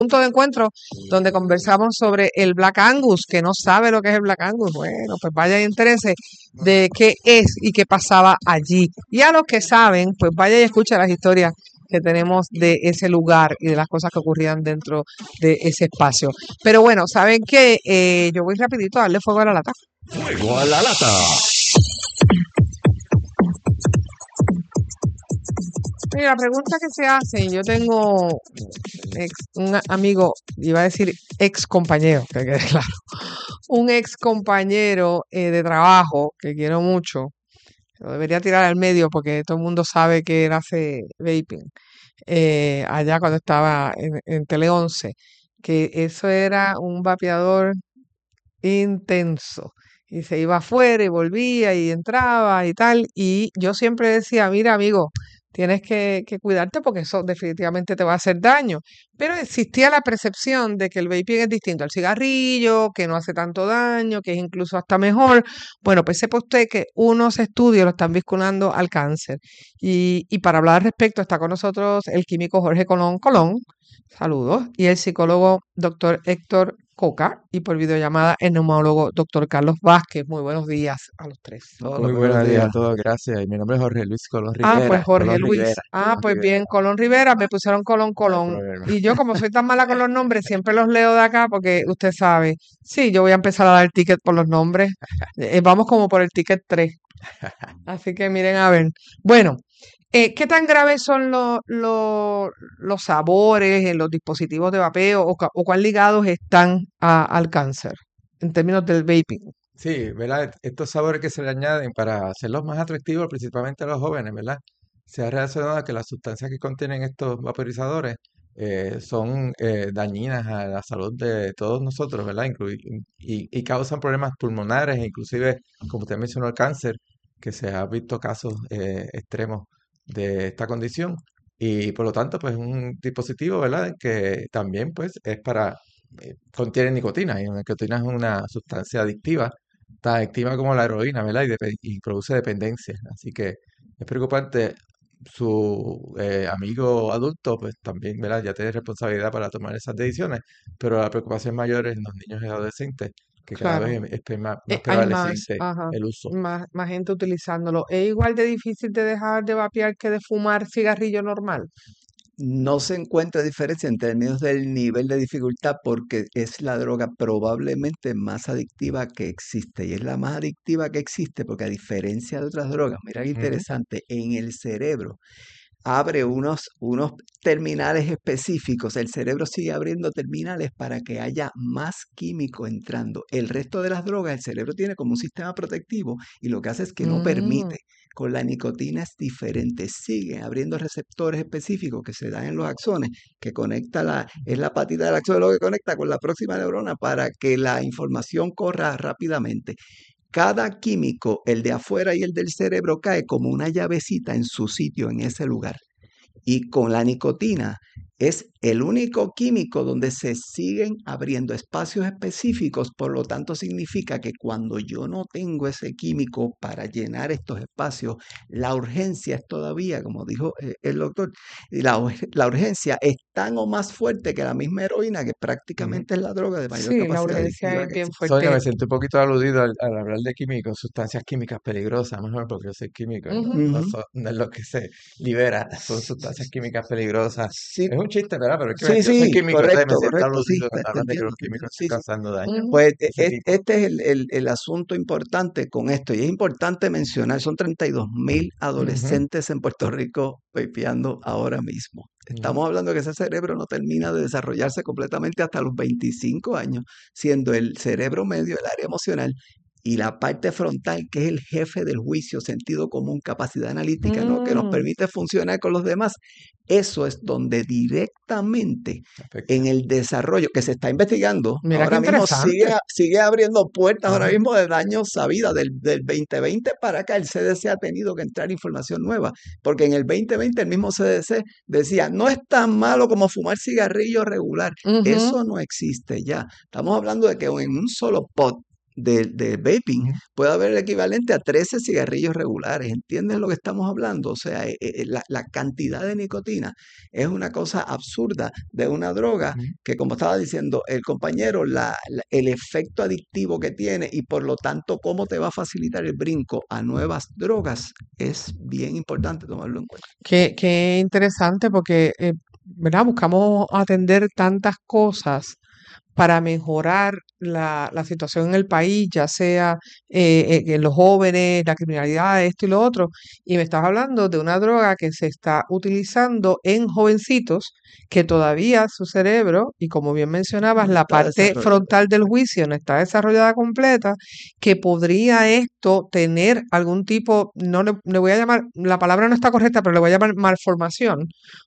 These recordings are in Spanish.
punto de encuentro donde conversamos sobre el Black Angus, que no sabe lo que es el Black Angus. Bueno, pues vaya y interese de qué es y qué pasaba allí. Y a los que saben, pues vaya y escucha las historias que tenemos de ese lugar y de las cosas que ocurrían dentro de ese espacio. Pero bueno, ¿saben qué? Yo voy rapidito a darle fuego a la lata. Fuego a la lata. Mira, la pregunta que se hace, yo tengo un amigo, iba a decir ex compañero, que quede claro, un ex compañero de trabajo que quiero mucho, lo debería tirar al medio porque todo el mundo sabe que él hace vaping, allá cuando estaba en Tele 11, que eso era un vapeador intenso. Y se iba afuera y volvía y entraba y tal. Y yo siempre decía, mira, amigo, tienes que cuidarte porque eso definitivamente te va a hacer daño. Pero existía la percepción de que el vaping es distinto al cigarrillo, que no hace tanto daño, que es incluso hasta mejor. Bueno, pues sepa usted que unos estudios lo están vinculando al cáncer. Y para hablar al respecto está con nosotros el químico Jorge Colón Colón. Saludos. Y el psicólogo doctor Héctor Coca y por videollamada el neumólogo doctor Carlos Vázquez. Muy buenos días a los tres. Hola, Muy buenos buenos días a días. todos, gracias. Y mi nombre es Jorge Luis Colón Ah, pues Rivera. Jorge Colón Luis. Rivera. Ah, Colón pues Rivera. bien, Colón Rivera, me pusieron Colón No hay Colón. problema. Y yo, como soy tan mala con los nombres, siempre los leo de acá porque usted sabe. Sí, yo voy a empezar a dar ticket por los nombres. Vamos como por el ticket 3. Así que miren a ver. Bueno, ¿qué tan graves son los sabores en los dispositivos de vapeo o cuán ligados están al cáncer en términos del vaping? Sí, ¿verdad? Estos sabores que se le añaden para hacerlos más atractivos, principalmente a los jóvenes, ¿verdad? Se ha relacionado a que las sustancias que contienen estos vaporizadores son dañinas a la salud de todos nosotros, ¿verdad? Y causan problemas pulmonares, e inclusive, como usted mencionó, el cáncer, que se ha visto casos extremos de esta condición. Y por lo tanto, pues es un dispositivo, ¿verdad? Que también, pues, contiene nicotina, y la nicotina es una sustancia adictiva tan activa como la heroína, ¿verdad? Y produce dependencia. Así que es preocupante. Su amigo adulto, pues también, ¿verdad? Ya tiene responsabilidad para tomar esas decisiones, pero la preocupación mayor es en los niños y adolescentes, que cada Claro. vez más Hay más, prevaleciente ajá, el uso. más gente utilizándolo. ¿Es igual de difícil de dejar de vapear que de fumar cigarrillo normal? No se encuentra diferencia en términos del nivel de dificultad porque es la droga probablemente más adictiva que existe. Y es la más adictiva que existe porque a diferencia de otras drogas, mira qué Ujú. interesante, en el cerebro abre unos terminales específicos. El cerebro sigue abriendo terminales para que haya más químico entrando. El resto de las drogas, el cerebro tiene como un sistema protectivo y lo que hace es que no Mm, permite. Con la nicotina es diferente. Sigue abriendo receptores específicos que se dan en los axones, que es la patita del axón lo que conecta con la próxima neurona para que la información corra rápidamente. Cada químico, el de afuera y el del cerebro, cae como una llavecita en su sitio en ese lugar. Y con la nicotina es el único químico donde se siguen abriendo espacios específicos, por lo tanto significa que cuando yo no tengo ese químico para llenar estos espacios, la urgencia es todavía, como dijo el doctor, la urgencia es tan o más fuerte que la misma heroína, que Ujú. prácticamente es la droga de mayor sí, la capacidad urgencia adictiva es que bien existe. Sonia, fuerte. me siento un poquito aludido al hablar de químicos, sustancias químicas peligrosas, mejor porque yo soy químico, y no, Ujú. no, Ujú. no es lo que se libera, son sustancias químicas peligrosas. Sí, Es un chiste, ¿verdad? Pero es que sí, yo soy sí, químico, entonces me correcto, siento correcto, sí, aludido cuando te hablan de que entiendo, los te entiendo, químicos están sí, sí. causando daño Ujú. Pues de ese tipo. este es el asunto importante con esto, y es importante mencionar, son 32.000 Ujú, adolescentes en Puerto Rico vapeando ahora mismo. ujú. Estamos hablando de que ese cerebro no termina de desarrollarse completamente hasta los 25 años, siendo el cerebro medio, el área emocional, y la parte frontal, que es el jefe del juicio, sentido común, capacidad analítica, ¿no? Que nos Mm, permite funcionar con los demás. Eso es donde directamente Afecta. en el desarrollo que se está investigando, mira qué ahora mismo interesante. sigue abriendo puertas ahora Ujú. mismo de daños sabidas del 2020 para acá. El CDC ha tenido que entrar información nueva, porque en el 2020 el mismo CDC decía, no es tan malo como fumar cigarrillo regular. Ujú. Eso no existe ya. Estamos hablando de que en un solo pot del vaping, Ujú. puede haber el equivalente a 13 cigarrillos regulares. ¿Entiendes lo que estamos hablando? O sea, la cantidad de nicotina es una cosa absurda de una droga Ujú. que, como estaba diciendo el compañero, el efecto adictivo que tiene y por lo tanto cómo te va a facilitar el brinco a nuevas drogas es bien importante tomarlo en cuenta. Qué interesante porque, ¿verdad? Buscamos atender tantas cosas para mejorar la situación en el país, ya sea en los jóvenes, la criminalidad, esto y lo otro. Y me estás hablando de una droga que se está utilizando en jovencitos que todavía su cerebro, y como bien mencionabas, No la está parte desarrollado. frontal del juicio no está desarrollada completa, que podría esto tener algún tipo, no le voy a llamar, la palabra no está correcta, pero le voy a llamar malformación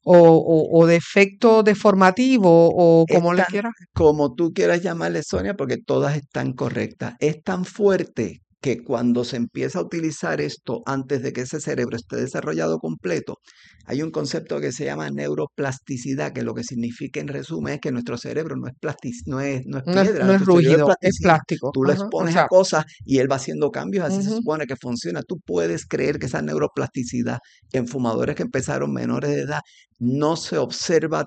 o defecto deformativo o Es como le tan, quieras. como tú quieras llamarle, Sonia, porque todas están correctas. Es tan fuerte que cuando se empieza a utilizar esto antes de que ese cerebro esté desarrollado completo, hay un concepto que se llama neuroplasticidad, que lo que significa en resumen es que nuestro cerebro no es no es piedra, No es nuestro cerebro es rígido, es plasticidad. plástico. Tú le Ajá, o expones a sea, cosas y él va haciendo cambios, así se ujú. supone que funciona. Tú puedes creer que esa neuroplasticidad en fumadores que empezaron menores de edad no se observa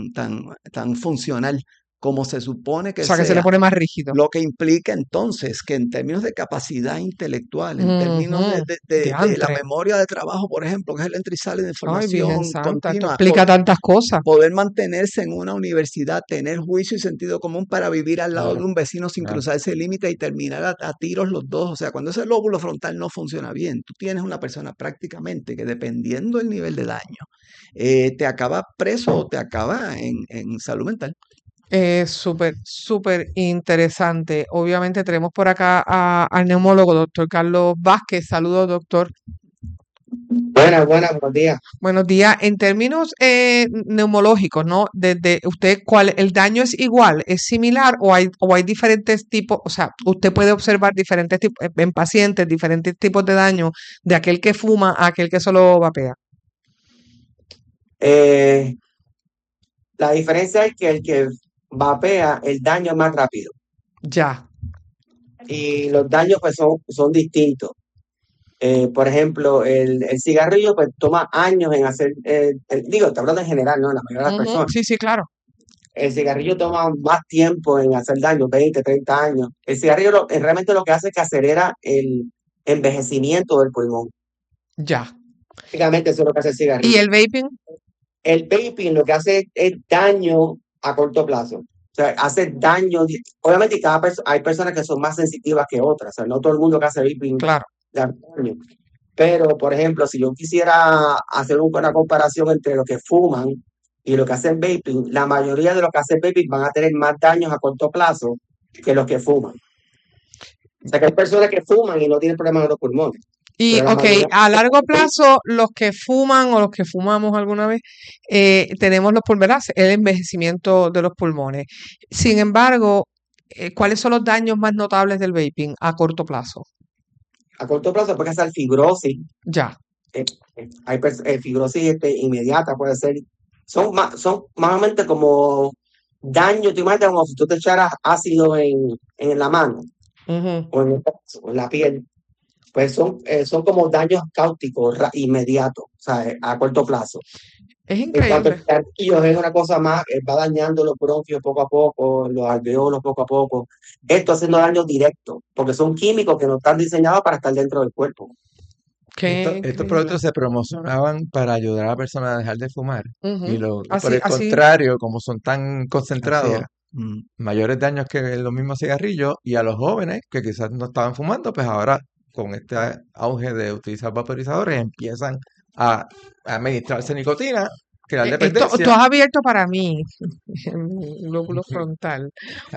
tan funcional como se supone O que sea, que se le sea, pone más rígido. lo que implica entonces que en términos de capacidad intelectual, en términos Ujú, de la diantre. memoria de trabajo, por ejemplo, que es el entra y sale de Ay, Virgen información Santa, esto continua, explica tantas cosas. poder mantenerse en una universidad, tener juicio y sentido común para vivir al lado de Claro, un vecino sin claro. cruzarse el límite y terminar a tiros los dos. O sea, cuando ese lóbulo frontal no funciona bien, tú tienes una persona prácticamente que dependiendo del nivel de daño, te acaba preso o te acaba en salud mental. Súper, súper interesante. Obviamente tenemos por acá al neumólogo, doctor Carlos Vázquez. Saludos, doctor. Buenas, buenas, buenos días. Buenos días. En términos neumológicos, ¿no? Desde usted, ¿el daño es igual, es similar o hay diferentes tipos? O sea, usted puede observar diferentes tipos en pacientes, diferentes tipos de daño de aquel que fuma a aquel que solo vapea. Eh, la diferencia es que el que vapea, el daño es más rápido Ya. y los daños pues son distintos. Por ejemplo, el cigarrillo pues toma años en hacer, digo, te hablando en general, ¿no? La mayoría de las Ujú, personas. sí, sí, claro. El cigarrillo toma más tiempo en hacer daño, 20, 30 años. El cigarrillo realmente lo que hace es que acelera el envejecimiento del pulmón. Ya. Básicamente eso es lo que hace el ¿Y cigarrillo. el vaping? El vaping lo que hace es daño a corto plazo. O sea, hace daño. Obviamente, hay personas que son más sensitivas que otras. O sea, no todo el mundo que hace vaping Claro. le hace daño. Pero, por ejemplo, si yo quisiera hacer una comparación entre los que fuman y los que hacen vaping, la mayoría de los que hacen vaping van a tener más daños a corto plazo que los que fuman. O sea, que hay personas que fuman y no tienen problemas en los pulmones. Y, Pero la ok, mayoría a largo plazo, los que fuman o los que fumamos alguna vez, tenemos los pulmones, el envejecimiento de los pulmones. Sin embargo, ¿cuáles son los daños más notables del vaping a corto plazo? a corto plazo puede ser fibrosis. Ya. Hay fibrosis inmediata, puede ser. Son más o menos como daño, tú imaginas como si tú te echaras ácido en la mano Ujú. o en el brazo, o en la piel. Pues son como daños cáusticos inmediatos, o sea, a corto plazo. Es En cuanto al increíble. cigarrillo es una cosa más, va dañando los bronquios poco a poco, los alveolos poco a poco. Esto haciendo daño directo, porque son químicos que no están diseñados para estar dentro del cuerpo. Qué Estos increíble. productos se promocionaban para ayudar a la persona a dejar de fumar. Y Ujú. por Así, el así. contrario, como son tan Así concentrados, era. mayores daños que los mismos cigarrillos, y a los jóvenes que quizás no estaban fumando, pues ahora con este auge de utilizar vaporizadores empiezan a administrarse nicotina, crear Tú dependencia. has abierto para mí, en mi lóbulo frontal,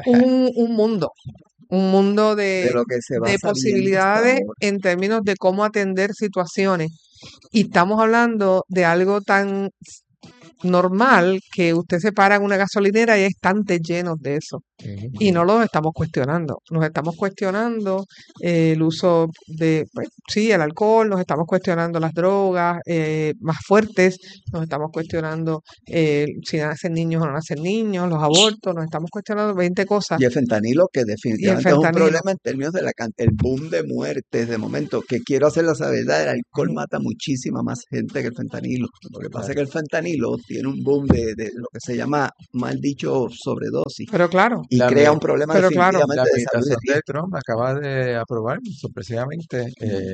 un mundo. Un mundo De lo que se va de sabiendo hasta posibilidades ahora. en términos de cómo atender situaciones. Y estamos hablando de algo tan normal que usted se para en una gasolinera y hay estantes llenos de eso. y no los estamos cuestionando. Nos estamos cuestionando el uso de, pues, sí, el alcohol, nos estamos cuestionando las drogas más fuertes, nos estamos cuestionando si nacen niños o no nacen niños, los abortos, nos estamos cuestionando 20 cosas. Y el fentanilo, que Y el definitivamente es un fentanilo. problema en términos de el boom de muertes de momento, que quiero hacer la salvedad, el alcohol mata muchísima más gente que el fentanilo. Lo que pasa es que el fentanilo tiene un boom de lo que se llama, mal dicho, sobredosis, Pero claro, y La, crea mi- un problema pero claro, la definitivamente de salud de administración de riesgo. Trump acaba de aprobar sorpresivamente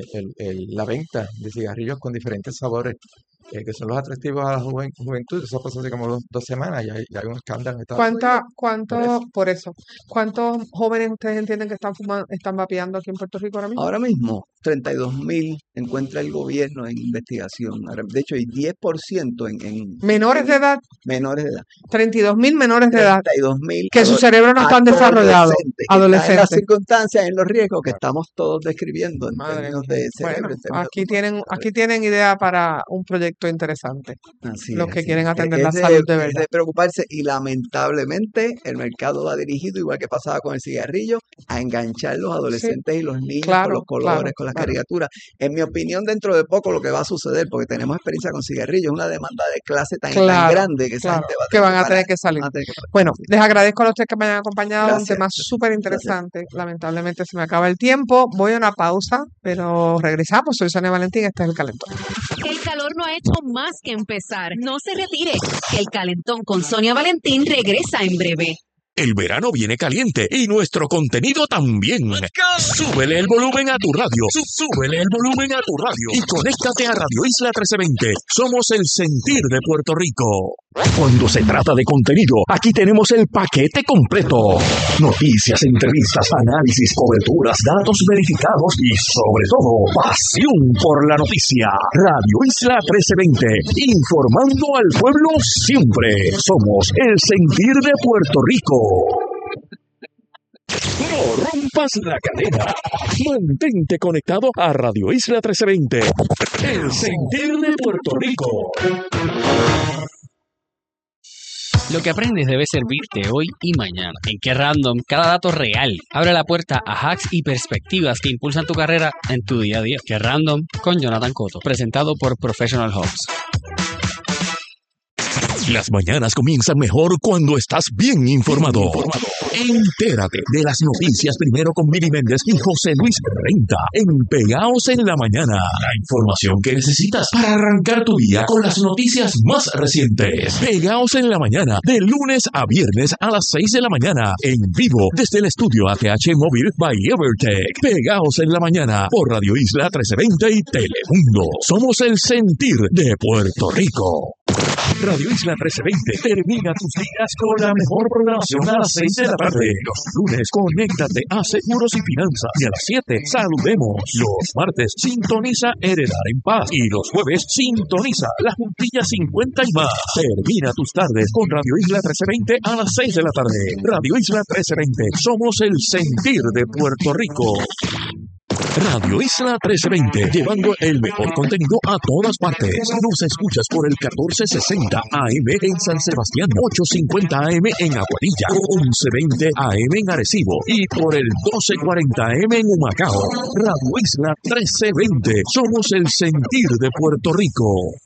la venta de cigarrillos con diferentes sabores, que son los atractivos a la juventud. Eso pasó hace como 2 semanas y hay un escándalo en Estados Unidos por eso. ¿Cuántos jóvenes ustedes entienden que están vapeando aquí en Puerto Rico ahora mismo? Ahora mismo, 32.000 encuentra el gobierno en investigación. De hecho, hay 10% en Menores de edad, menores de edad. 32.000 menores de edad 32.000 que su cerebro no están desarrollados, adolescentes, que están en las adolescentes. circunstancias, en los riesgos que estamos todos describiendo en Madre términos mía. de cerebro, Bueno, en términos de aquí tienen idea para un proyecto interesante. Así Los es, que así quieren es. atender Es la de, salud de es verdad. de preocuparse, y lamentablemente el mercado va dirigido, igual que pasaba con el cigarrillo, a enganchar los Sí, adolescentes y los niños con claro, los colores, con las claro. caricaturas. En mi opinión, dentro de poco lo que va a suceder, porque tenemos experiencia con cigarrillos, es una demanda de clase tan Claro, grande que esa claro, gente va a que tener van que a parar. tener que salir. Van a tener que parar. Bueno, les agradezco a los tres que me hayan acompañado. Un Gracias, tema gracias, súper gracias. interesante. Lamentablemente se me acaba el tiempo. Voy a una pausa, pero regresamos. Soy Sonia Valentín. Este es El Calentón. El calor no ha hecho más que empezar. No se retire. El Calentón con Sonia Valentín regresa en breve. El verano viene caliente y nuestro contenido también. Súbele el volumen a tu radio. Súbele el volumen a tu radio. Y conéctate a Radio Isla 1320. Somos el sentir de Puerto Rico. Cuando se trata de contenido, aquí tenemos el paquete completo. Noticias, entrevistas, análisis, coberturas, datos verificados y, sobre todo, pasión por la noticia. Radio Isla 1320. Informando al pueblo siempre. Somos el sentir de Puerto Rico. No rompas la cadena. Mantente conectado a Radio Isla 1320. El sentir de Puerto Rico. Lo que aprendes debe servirte hoy y mañana. En Qué Random, cada dato real abre la puerta a hacks y perspectivas que impulsan tu carrera en tu día a día. Qué Random con Jonathan Cotto, presentado por Professional Hubs. Las mañanas comienzan mejor cuando estás bien informado. Entérate de las noticias primero con Mili Méndez y José Luis Renta en Pegaos en la Mañana. La información que necesitas para arrancar tu día con las noticias más recientes. Pegaos en la Mañana, de lunes a viernes a las 6 de la mañana. En vivo desde el estudio ATH Móvil by Evertech. Pegaos en la Mañana por Radio Isla 1320 y Telemundo. Somos el sentir de Puerto Rico. Radio Isla 1320 termina tus días con la mejor programación a las 6 de la tarde. Los lunes, conéctate a Seguros y Finanzas. Y a las 7, saludemos. Los martes, sintoniza Heredar en Paz. Y los jueves, sintoniza La Juntilla 50 y más. Termina tus tardes con Radio Isla 1320 a las 6 de la tarde. Radio Isla 1320. Somos el sentir de Puerto Rico. Radio Isla 1320, llevando el mejor contenido a todas partes. Nos escuchas por el 1460 AM en San Sebastián, 850 AM en Aguadilla, 1120 AM en Arecibo y por el 1240 AM en Humacao. Radio Isla 1320, somos el sentir de Puerto Rico.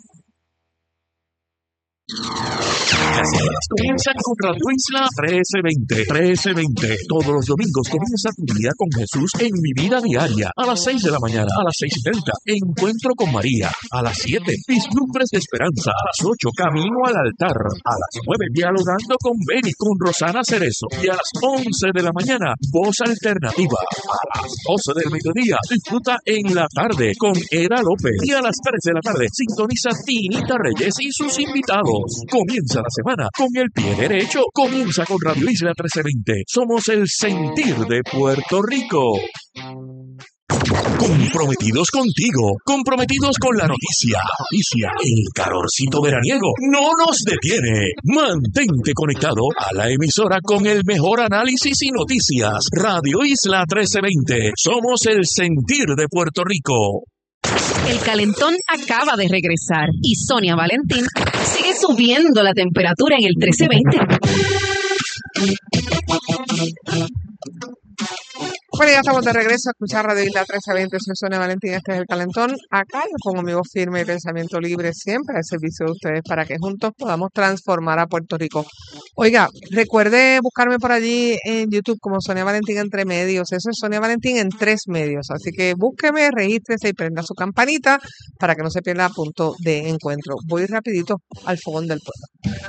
Las horas comienzan con Radio Isla 1320. Todos los domingos comienza tu día con Jesús en Mi Vida Diaria. A las 6 de la mañana, a las 6:30, Encuentro con María. A las 7, Vislumbres de Esperanza. A las 8, Camino al Altar. A las 9, Dialogando con Beni, con Rosana Cerezo. Y a las 11 de la mañana, Voz Alternativa. A las 12 del mediodía, disfruta en la tarde con Era López. Y a las 3 de la tarde, sintoniza Tinita Reyes y sus invitados. Comienza la semana con el pie derecho. Comienza con Radio Isla 1320. Somos el sentir de Puerto Rico. Comprometidos contigo, comprometidos con la noticia. El calorcito veraniego no nos detiene. Mantente conectado a la emisora con el mejor análisis y noticias. Radio Isla 1320. Somos el sentir de Puerto Rico. El calentón acaba de regresar y Sonia Valentín sigue subiendo la temperatura en el 1320. Bueno, ya estamos de regreso a escuchar Radio Isla 1320. Soy Sonia Valentín, este es El Calentón. Acá yo pongo mi voz firme y pensamiento libre siempre al servicio de ustedes para que juntos podamos transformar a Puerto Rico. Oiga, recuerde buscarme por allí en YouTube como Sonia Valentín Entre Medios. Eso es Sonia Valentín en 3 medios. Así que búsqueme, regístrese y prenda su campanita para que no se pierda punto de encuentro. Voy rapidito al fogón del pueblo.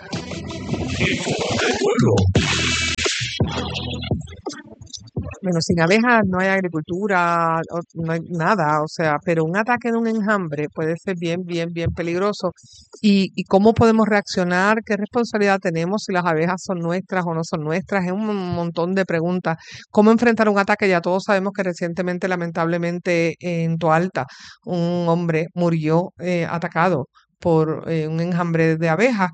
Bueno, sin abejas no hay agricultura, no hay nada, o sea, pero un ataque de un enjambre puede ser bien, bien, bien peligroso. ¿Y cómo podemos reaccionar? ¿Qué responsabilidad tenemos si las abejas son nuestras o no son nuestras? Es un montón de preguntas. ¿Cómo enfrentar un ataque? Ya todos sabemos que recientemente, lamentablemente, en Toalta, un hombre murió atacado por un enjambre de abejas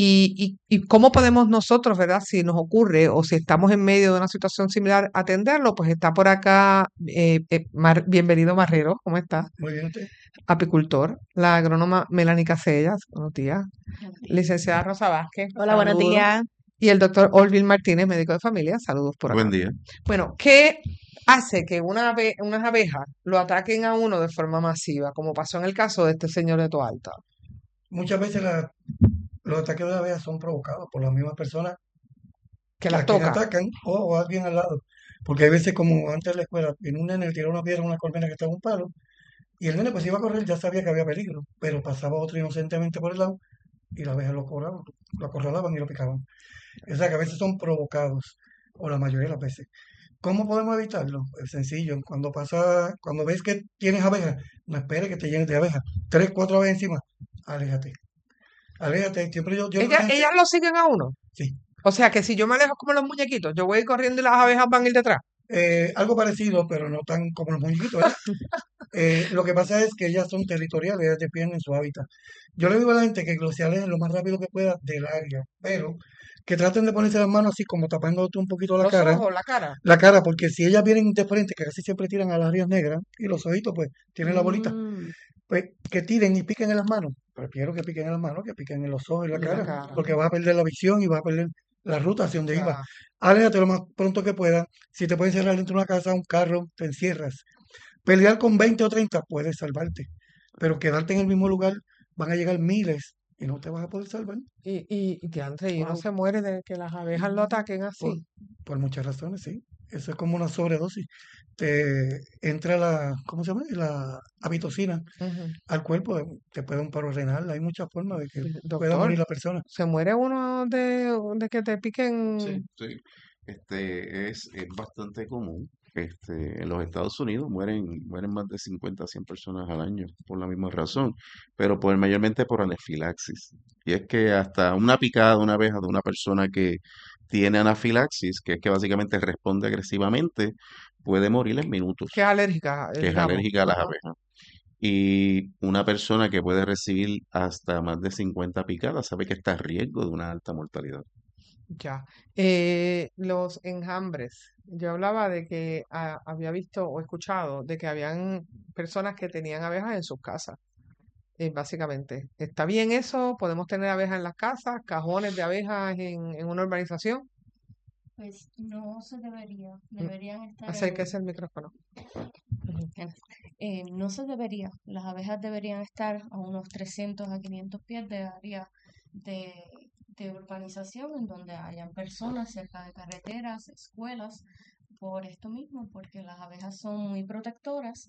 y cómo podemos nosotros, ¿verdad? Si nos ocurre o si estamos en medio de una situación similar, atenderlo, pues está por acá, bienvenido Marrero, ¿cómo está? Muy bien, usted. Apicultor, la agrónoma Melanie Casellas, buenos días, licenciada Rosa Vázquez, Hola, buenos saludos, días. y el doctor Olvin Martínez, médico de familia, saludos por acá. Buen día. Bueno, ¿qué hace que unas abejas lo ataquen a uno de forma masiva, como pasó en el caso de este señor de Toalta? Muchas veces los ataques de abejas son provocados por las mismas personas Que a las quien toca. atacan o alguien al lado. Porque hay veces, como antes en la escuela, en un nene le tiró una piedra a una colmena que estaba en un palo, y el nene pues iba a correr, ya sabía que había peligro, pero pasaba otro inocentemente por el lado y las abejas lo acorralaban y lo picaban. O sea que a veces son provocados, o la mayoría de las veces. ¿Cómo podemos evitarlo? Es sencillo. Cuando ves que tienes abejas, no esperes que te llenes de abejas. 3, 4 abejas encima, aléjate. Aléjate. Siempre yo Ellas lo siguen a uno. Sí. O sea que si yo me alejo como los muñequitos, yo voy a ir corriendo y las abejas van a ir detrás. Algo parecido, pero no tan como los muñequitos, ¿verdad? Lo que pasa es que ellas son territoriales, ellas defienden su hábitat. Yo le digo a la gente que se alejen lo más rápido que pueda del área, pero que traten de ponerse las manos así como tapándote un poquito la Los cara. ojos, la cara. La cara, porque si ellas vienen de frente, que casi siempre tiran a las áreas negras, y los ojitos pues tienen la bolita, pues que tiren y piquen en las manos. Prefiero que piquen en las manos que piquen en los ojos y la Y la cara, cara. porque vas a perder la visión y vas a perder la ruta hacia donde ibas. Ya. Aléjate lo más pronto que puedas. Si te puedes encerrar dentro de una casa, un carro, te encierras. Pelear con 20 o 30 puedes salvarte, pero quedarte en el mismo lugar van a llegar miles y no te vas a poder salvar Y diantre, y uno Wow. se muere de que las abejas lo ataquen por, así. por muchas razones, sí. Eso es como una sobredosis. Te entra ¿cómo se llama? La habitocina Ujú. al cuerpo, te puede dar un paro renal. Hay muchas formas de que pueda Doctor, morir la persona. ¿se muere uno de que te Sí, piquen? sí. Es bastante común. En los Estados Unidos mueren más de 50 a 100 personas al año por la misma razón, pero mayormente por anafilaxis. Y es que hasta una picada de una abeja de una persona que tiene anafilaxis, que es que básicamente responde agresivamente, puede morir en minutos, Que es alérgica, que es digamos. alérgica a las Ajá. abejas. Y una persona que puede recibir hasta más de 50 picadas sabe que está a riesgo de una alta mortalidad. Ya. Los enjambres. Yo hablaba de que había visto o escuchado de que habían personas que tenían abejas en sus casas, básicamente. ¿Está bien eso? ¿Podemos tener abejas en las casas? ¿Cajones de abejas en una urbanización? Pues no se debería, deberían estar Acérquese el micrófono. Ujú. no se debería, las abejas deberían estar a unos 300 a 500 pies de área de, de urbanización en donde hayan personas cerca de carreteras, escuelas, por esto mismo, porque las abejas son muy protectoras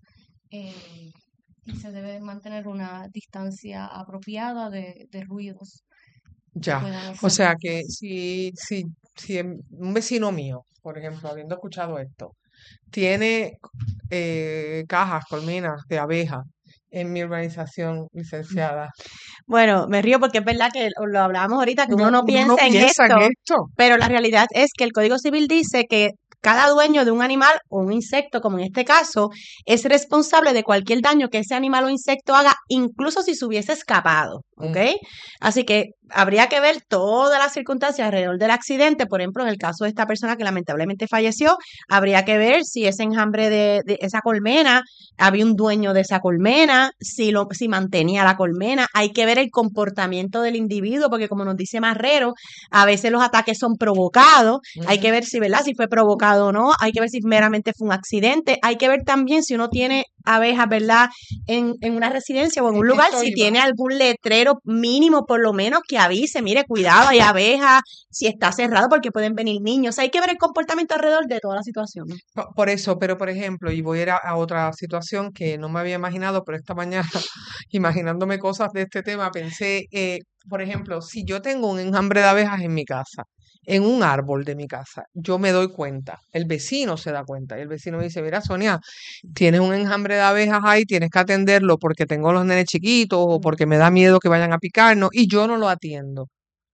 y se debe mantener una distancia apropiada de ruidos que Ya. puedan O hacer sea que si un vecino mío, por ejemplo, habiendo escuchado esto, tiene cajas, colmenas de abejas en mi urbanización, licenciada, Bueno, me río porque es verdad que lo hablábamos ahorita, que uno no uno no piensa en piensa en esto, esto. pero la realidad es que el Código Civil dice que cada dueño de un animal o un insecto, como en este caso, es responsable de cualquier daño que ese animal o insecto haga, incluso si se hubiese escapado, ¿ok? Mm. Así que habría que ver todas las circunstancias alrededor del accidente. Por ejemplo, en el caso de esta persona que lamentablemente falleció, habría que ver si ese enjambre de esa colmena, había un dueño de esa colmena, si mantenía la colmena. Hay que ver el comportamiento del individuo, porque como nos dice Marrero, a veces los ataques son provocados. Hay que ver si, ¿verdad? Si fue provocado o no. Hay que ver si meramente fue un accidente. Hay que ver también si uno tiene abejas, ¿verdad? En una residencia o en un lugar, Esto si iba. tiene algún letrero mínimo, por lo menos, que avise, mire, cuidado, hay abejas, si está cerrado porque pueden venir niños. O sea, hay que ver el comportamiento alrededor de toda la situación. Por eso, pero por ejemplo, y voy a ir a otra situación que no me había imaginado, pero esta mañana, imaginándome cosas de este tema, pensé, por ejemplo, si yo tengo un enjambre de abejas en mi casa, en un árbol de mi casa, yo me doy cuenta, el vecino se da cuenta, y el vecino me dice, mira, Sonia, tienes un enjambre de abejas ahí, tienes que atenderlo porque tengo los nenes chiquitos o porque me da miedo que vayan a picarnos, y yo no lo atiendo,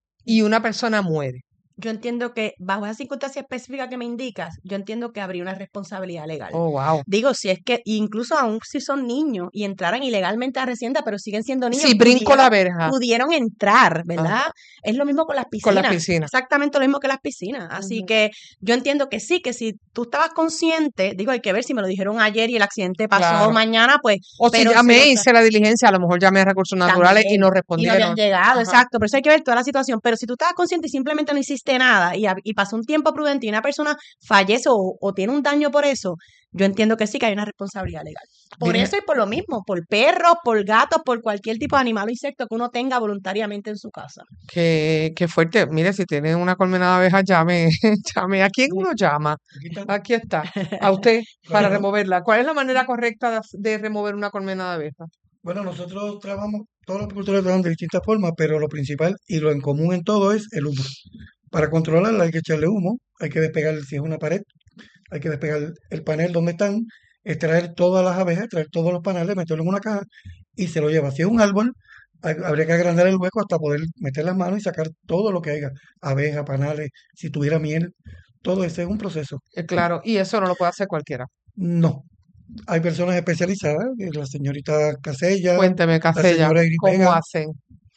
y una persona muere. Yo entiendo que bajo esa circunstancia específica que me indicas, yo entiendo que habría una responsabilidad legal. Oh, wow. Digo, si es que incluso aún si son niños y entraran ilegalmente a la residencia, pero siguen siendo niños, Si brinco la verja. pudieron entrar, ¿verdad? Ajá. Es lo mismo con las Con las piscinas. piscinas. Exactamente lo mismo que las piscinas. Así Ujú. que yo entiendo que sí, que si tú estabas consciente, digo, hay que ver si me lo dijeron ayer y el accidente pasó Claro. mañana, pues, O si pero llamé, se hice la diligencia, a lo mejor llamé a Recursos Naturales y también, no y no habían respondieron. llegado, Ajá. exacto. Por eso hay que ver toda la situación. Pero si tú estabas consciente y simplemente no hiciste nada y pasó un tiempo prudente y una persona fallece o tiene un daño por eso, yo entiendo que sí que hay una responsabilidad legal. Por Dime, eso y por lo mismo, por perros, por gatos, por cualquier tipo de animal o insecto que uno tenga voluntariamente en su casa. qué fuerte. Mire, si tiene una colmena de abejas, llame, llame. ¿A quién uno llama? Aquí está. Aquí está. A usted, para Bueno, removerla. ¿Cuál es la manera correcta de remover una colmena de abejas? bueno, nosotros trabajamos, todos los apicultores trabajan de distintas formas, pero lo principal y lo en común en todo es el humo. Para controlarla hay que echarle humo, hay que despegar, si es una pared, hay que despegar el panel donde están, extraer todas las abejas, extraer todos los panales, meterlo en una caja y se lo lleva. Si es un árbol, habría que agrandar el hueco hasta poder meter las manos y sacar todo lo que haya, abejas, panales, si tuviera miel, todo ese es un proceso. Claro, y eso no lo puede hacer cualquiera. No, hay personas especializadas, la señorita Casella, Cuénteme, la Casella, señora Iris ¿cómo Vega. hacen?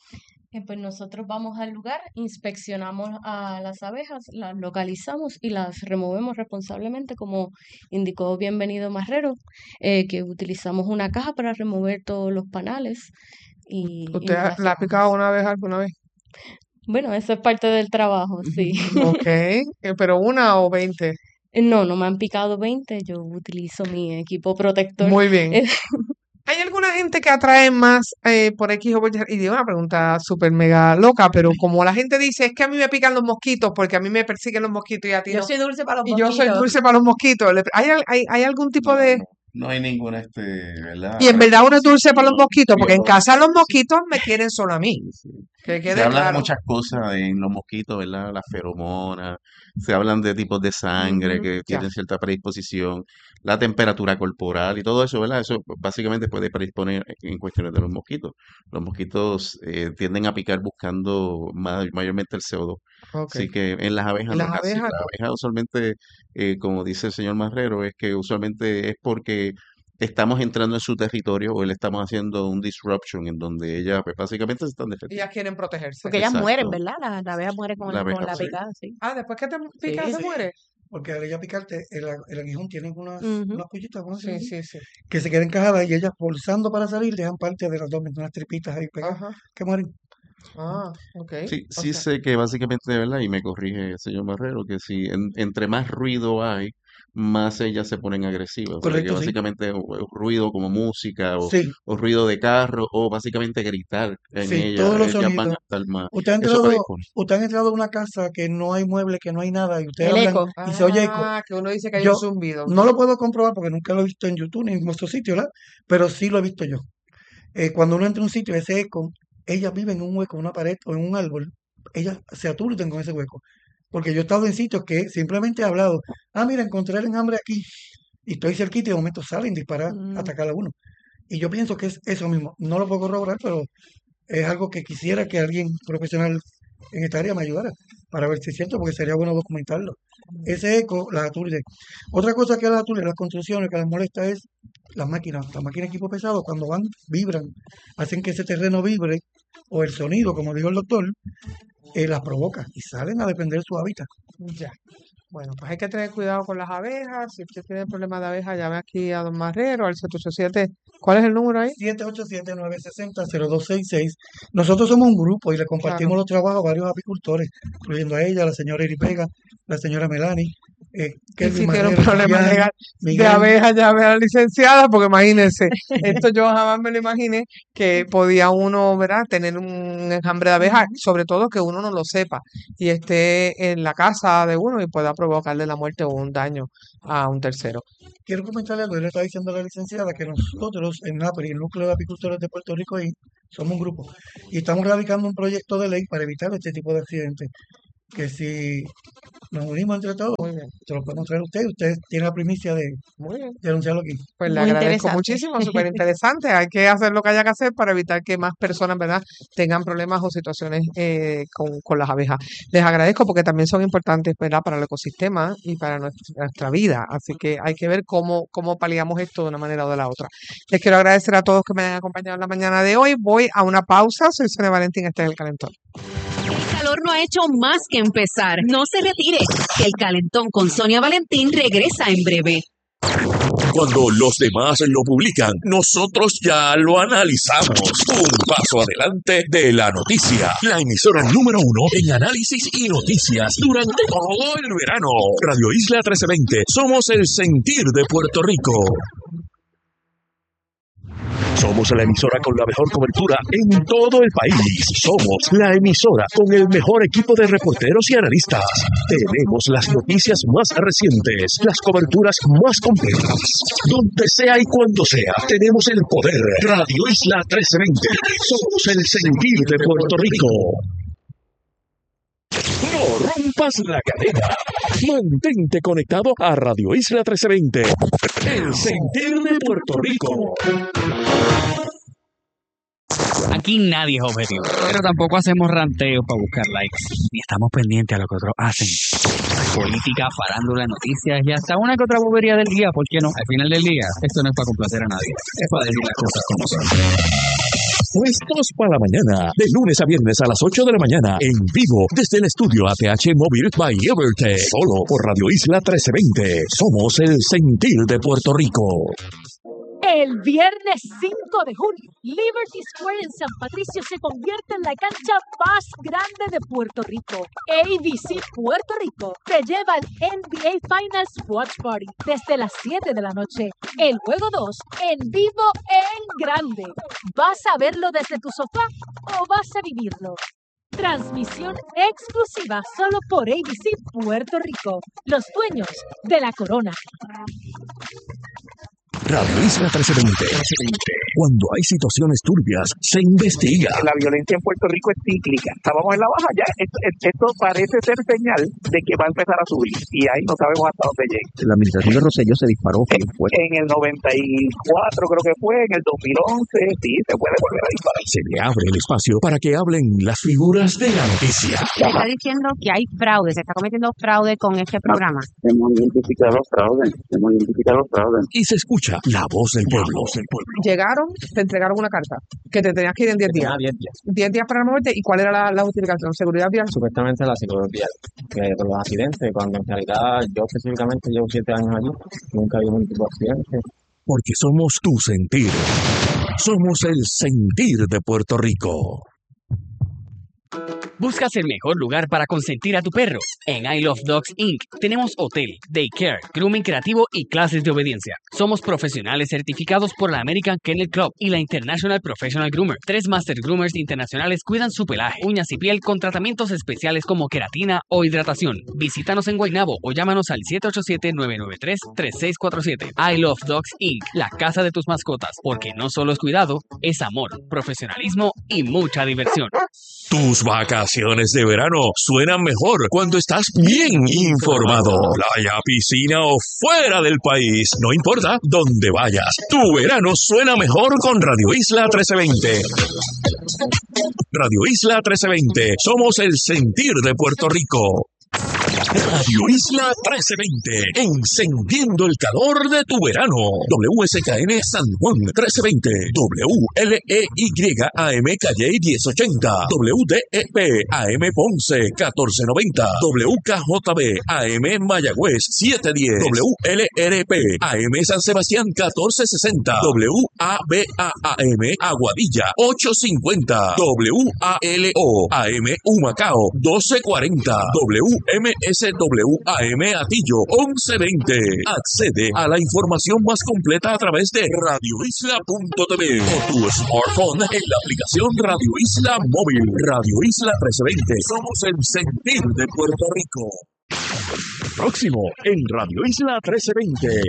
Pues nosotros vamos al lugar, inspeccionamos a las abejas, las localizamos y las removemos responsablemente, como indicó Bienvenido Marrero, que utilizamos una caja para remover todos los panales y ¿Usted nos la ha picado hacemos. una abeja alguna vez? Bueno, eso es parte del trabajo, sí. Ok, pero una o 20. No me han picado 20, yo utilizo mi equipo protector. Muy bien. ¿Hay alguna gente que atrae más por X o por Y? Y digo una pregunta súper mega loca, pero como la gente dice, es que a mí me pican los mosquitos porque a mí me persiguen los mosquitos y a ti Yo no. soy dulce para los Y yo soy mosquitos. dulce para los mosquitos. ¿Hay algún tipo No, de...? no hay ninguna, Y en ¿verdad? verdad uno es dulce para los mosquitos, porque en casa los Sí, mosquitos me quieren solo a mí. sí. Que Se quede hablan de claro. muchas cosas en los mosquitos, ¿verdad? Las feromonas, se hablan de tipos de sangre Ujú, que ya. tienen cierta predisposición, la temperatura corporal y todo eso, ¿verdad? Eso básicamente puede predisponer en cuestiones de los mosquitos. Los mosquitos tienden a picar buscando mayormente el CO2. Ok. Así que en las ¿Y abejas no las es así. abejas? Las abejas usualmente, como dice el señor Marrero, es que usualmente es porque estamos entrando en su territorio o le estamos haciendo un disruption en donde ellas pues, básicamente se están defendiendo. Ellas quieren protegerse. Porque ellas mueren, Exacto. ¿verdad? La abeja muere con La con abeja la muere. picada, sí. Ah, después que te pica Sí. se muere. Porque al ella picarte, el aguijón tiene unas Ujú. collitas, ¿cómo se Sí, llama? sí, sí. Que se quedan encajadas y ellas forzando para salir dejan parte del abdomen, unas tripitas ahí pegadas, Ajá. que mueren. Ah, ok. Sí, O sí sea, sé que básicamente, ¿verdad? Y me corrige el señor Marrero, que si entre más ruido hay, más ellas se ponen agresivas. O sea, que Correcto, sí. básicamente ruido como música Sí, o ruido de carro o básicamente gritar en sí, todos los ellas van a sonidos. estar más. Usted ha Eso entrado, predispone. usted ha entrado a una casa que no hay mueble, que no hay nada, y ustedes El hablan eco. y se oye eco. que uno dice que hay un Yo zumbido. no lo puedo comprobar porque nunca lo he visto en YouTube ni en otro sitio, ¿verdad? Pero sí lo he visto yo. Cuando uno entra a un sitio, ese eco, ellas viven en un hueco, en una pared o en un árbol, ellas se aturden con ese hueco. Porque yo he estado en sitios que simplemente he hablado, mira, encontré el enjambre aquí, y estoy cerquita y de momento salen disparar, Mm. atacar a uno. Y yo pienso que es eso mismo. No lo puedo corroborar, pero es algo que quisiera que alguien profesional en esta área me ayudara para ver si es cierto, porque sería bueno documentarlo. Ese eco las aturde. Otra cosa que las aturde, las construcciones, que las molesta es las máquinas de equipo pesado, cuando van, vibran, hacen que ese terreno vibre o el sonido, como dijo el doctor, las provoca y salen a defender su hábitat. Ya. Bueno, pues hay que tener cuidado con las abejas. Si usted tiene problemas de abejas, llame aquí a Don Marrero al 787. ¿Cuál es el número ahí? 787-960-0266. Nosotros somos un grupo y le compartimos los trabajos a varios apicultores, incluyendo a ella, la señora Eri Vega, la señora Melanie. Y Kelvin si tiene un Marrero, problema Vivian, legal de Miguel. abejas, llame a la licenciada, porque imagínense, esto yo jamás me lo imaginé que podía uno, ¿verdad?, tener un enjambre de abejas, sobre todo que uno no lo sepa y esté en la casa de uno y pueda provocarle la muerte o un daño a un tercero. Quiero comentarle algo, le está diciendo la licenciada que nosotros en NAPRI, el Núcleo de Apicultores de Puerto Rico, somos un grupo y estamos radicando un proyecto de ley para evitar este tipo de accidentes. Que si nos unimos entre todos, se lo podemos traer a usted. Usted tiene la primicia de anunciarlo aquí. Pues le Muy agradezco interesante. muchísimo, súper interesante. Hay que hacer lo que haya que hacer para evitar que más personas, ¿verdad?, tengan problemas o situaciones con las abejas. Les agradezco porque también son importantes, ¿verdad?, para el ecosistema y para nuestra vida. Así que hay que ver cómo paliamos esto de una manera o de la otra. Les quiero agradecer a todos que me hayan acompañado en la mañana de hoy. Voy a una pausa. Soy Sonia Valentín, este es El Calentón. El calor no ha hecho más que empezar. No se retire, que el calentón con Sonia Valentín regresa en breve. Cuando los demás lo publican, nosotros ya lo analizamos. Un paso adelante de la noticia. La emisora número 1 en análisis y noticias durante todo el verano. Radio Isla 1320. Somos el sentir de Puerto Rico. Somos la emisora con la mejor cobertura en todo el país. Somos la emisora con el mejor equipo de reporteros y analistas. Tenemos las noticias más recientes, las coberturas más completas. Donde sea y cuando sea, tenemos el poder. Radio Isla 1320. Somos el sentir de Puerto Rico. No rompas la cadena. Mantente conectado a Radio Isla 1320. El sentir de Puerto Rico. Aquí nadie es objetivo, pero tampoco hacemos ranteos para buscar likes, ni estamos pendientes a lo que otros hacen. Política, farándula, noticias y hasta una que otra bobería del día, ¿por qué no? Al final del día, esto no es para complacer a nadie, es para decir las cosas como son. Puestos para la mañana, de lunes a viernes a las 8 de la mañana, en vivo, desde el estudio ATH Móvil by Evertech, solo por Radio Isla 1320. Somos el sentir de Puerto Rico. El viernes 5 de junio, Liberty Square en San Patricio se convierte en la cancha más grande de Puerto Rico. ABC Puerto Rico te lleva al NBA Finals Watch Party desde las 7 de la noche. El juego 2 en vivo en grande. ¿Vas a verlo desde tu sofá o vas a vivirlo? Transmisión exclusiva solo por ABC Puerto Rico, los dueños de la corona. Radio Isla 1320. Cuando hay situaciones turbias, se investiga. La violencia en Puerto Rico es cíclica. Estábamos en la baja ya. Esto parece ser señal de que va a empezar a subir. Y ahí no sabemos hasta dónde llegue. La administración de Rosselló se disparó. En el 94 creo que fue, en el 2011, sí, se puede volver a disparar. Se le abre el espacio para que hablen las figuras de la noticia. Se está diciendo que hay fraude, se está cometiendo fraude con este programa. Hemos identificado los fraudes. Y se escucha la voz del pueblo. Llegaron, te entregaron una carta que te tenías que ir en 10 días. 10 días. 10 días para moverte. ¿Y cuál era la justificación? ¿Seguridad vial? Supuestamente la seguridad vial, que por los accidentes, cuando en realidad yo específicamente llevo 7 años allí, nunca vi ningún tipo de accidente. Porque somos tu sentir. Somos el sentir de Puerto Rico. ¿Buscas el mejor lugar para consentir a tu perro? En I Love Dogs Inc. tenemos hotel, daycare, grooming creativo y clases de obediencia. Somos profesionales certificados por la American Kennel Club y la International Professional Groomer. 3 Master Groomers internacionales cuidan su pelaje, uñas y piel con tratamientos especiales como queratina o hidratación. Visítanos en Guaynabo o llámanos al 787-993-3647. I Love Dogs Inc. La casa de tus mascotas, porque no solo es cuidado, es amor, profesionalismo y mucha diversión. Tus vacaciones de verano suenan mejor cuando estás bien informado. Playa, piscina o fuera del país, no importa dónde vayas. Tu verano suena mejor con Radio Isla 1320. Radio Isla 1320. Somos el sentir de Puerto Rico. Radio Isla 1320, encendiendo el calor de tu verano. WSKN San Juan 1320, WLEY AM Calle 1080, WDEP AM Ponce 1490, WKJB AM Mayagüez 710, WLRP AM San Sebastián 1460, WABA-AM Aguadilla 850, WALO AM Humacao 1240, WMSW-AM Atillo 1120. Accede a la información más completa a través de radioisla.tv o tu smartphone en la aplicación Radio Isla Móvil. Radio Isla 1320. Somos el sentir de Puerto Rico. Próximo en Radio Isla 1320.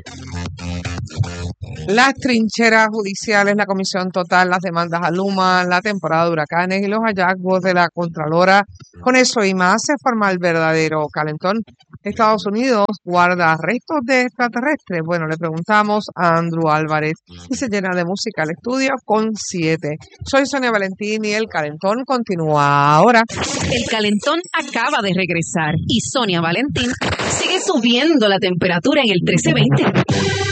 Las trincheras judiciales, la comisión total, las demandas a Luma, la temporada de huracanes y los hallazgos de la Contralora. Con eso y más se forma el verdadero calentón. Estados Unidos guarda restos de extraterrestres. Bueno, le preguntamos a Andrew Álvarez y se llena de música al estudio con 7. Soy Sonia Valentín y el calentón continúa ahora. El calentón acaba de regresar y Sonia Valentín sigue subiendo la temperatura en el 1320.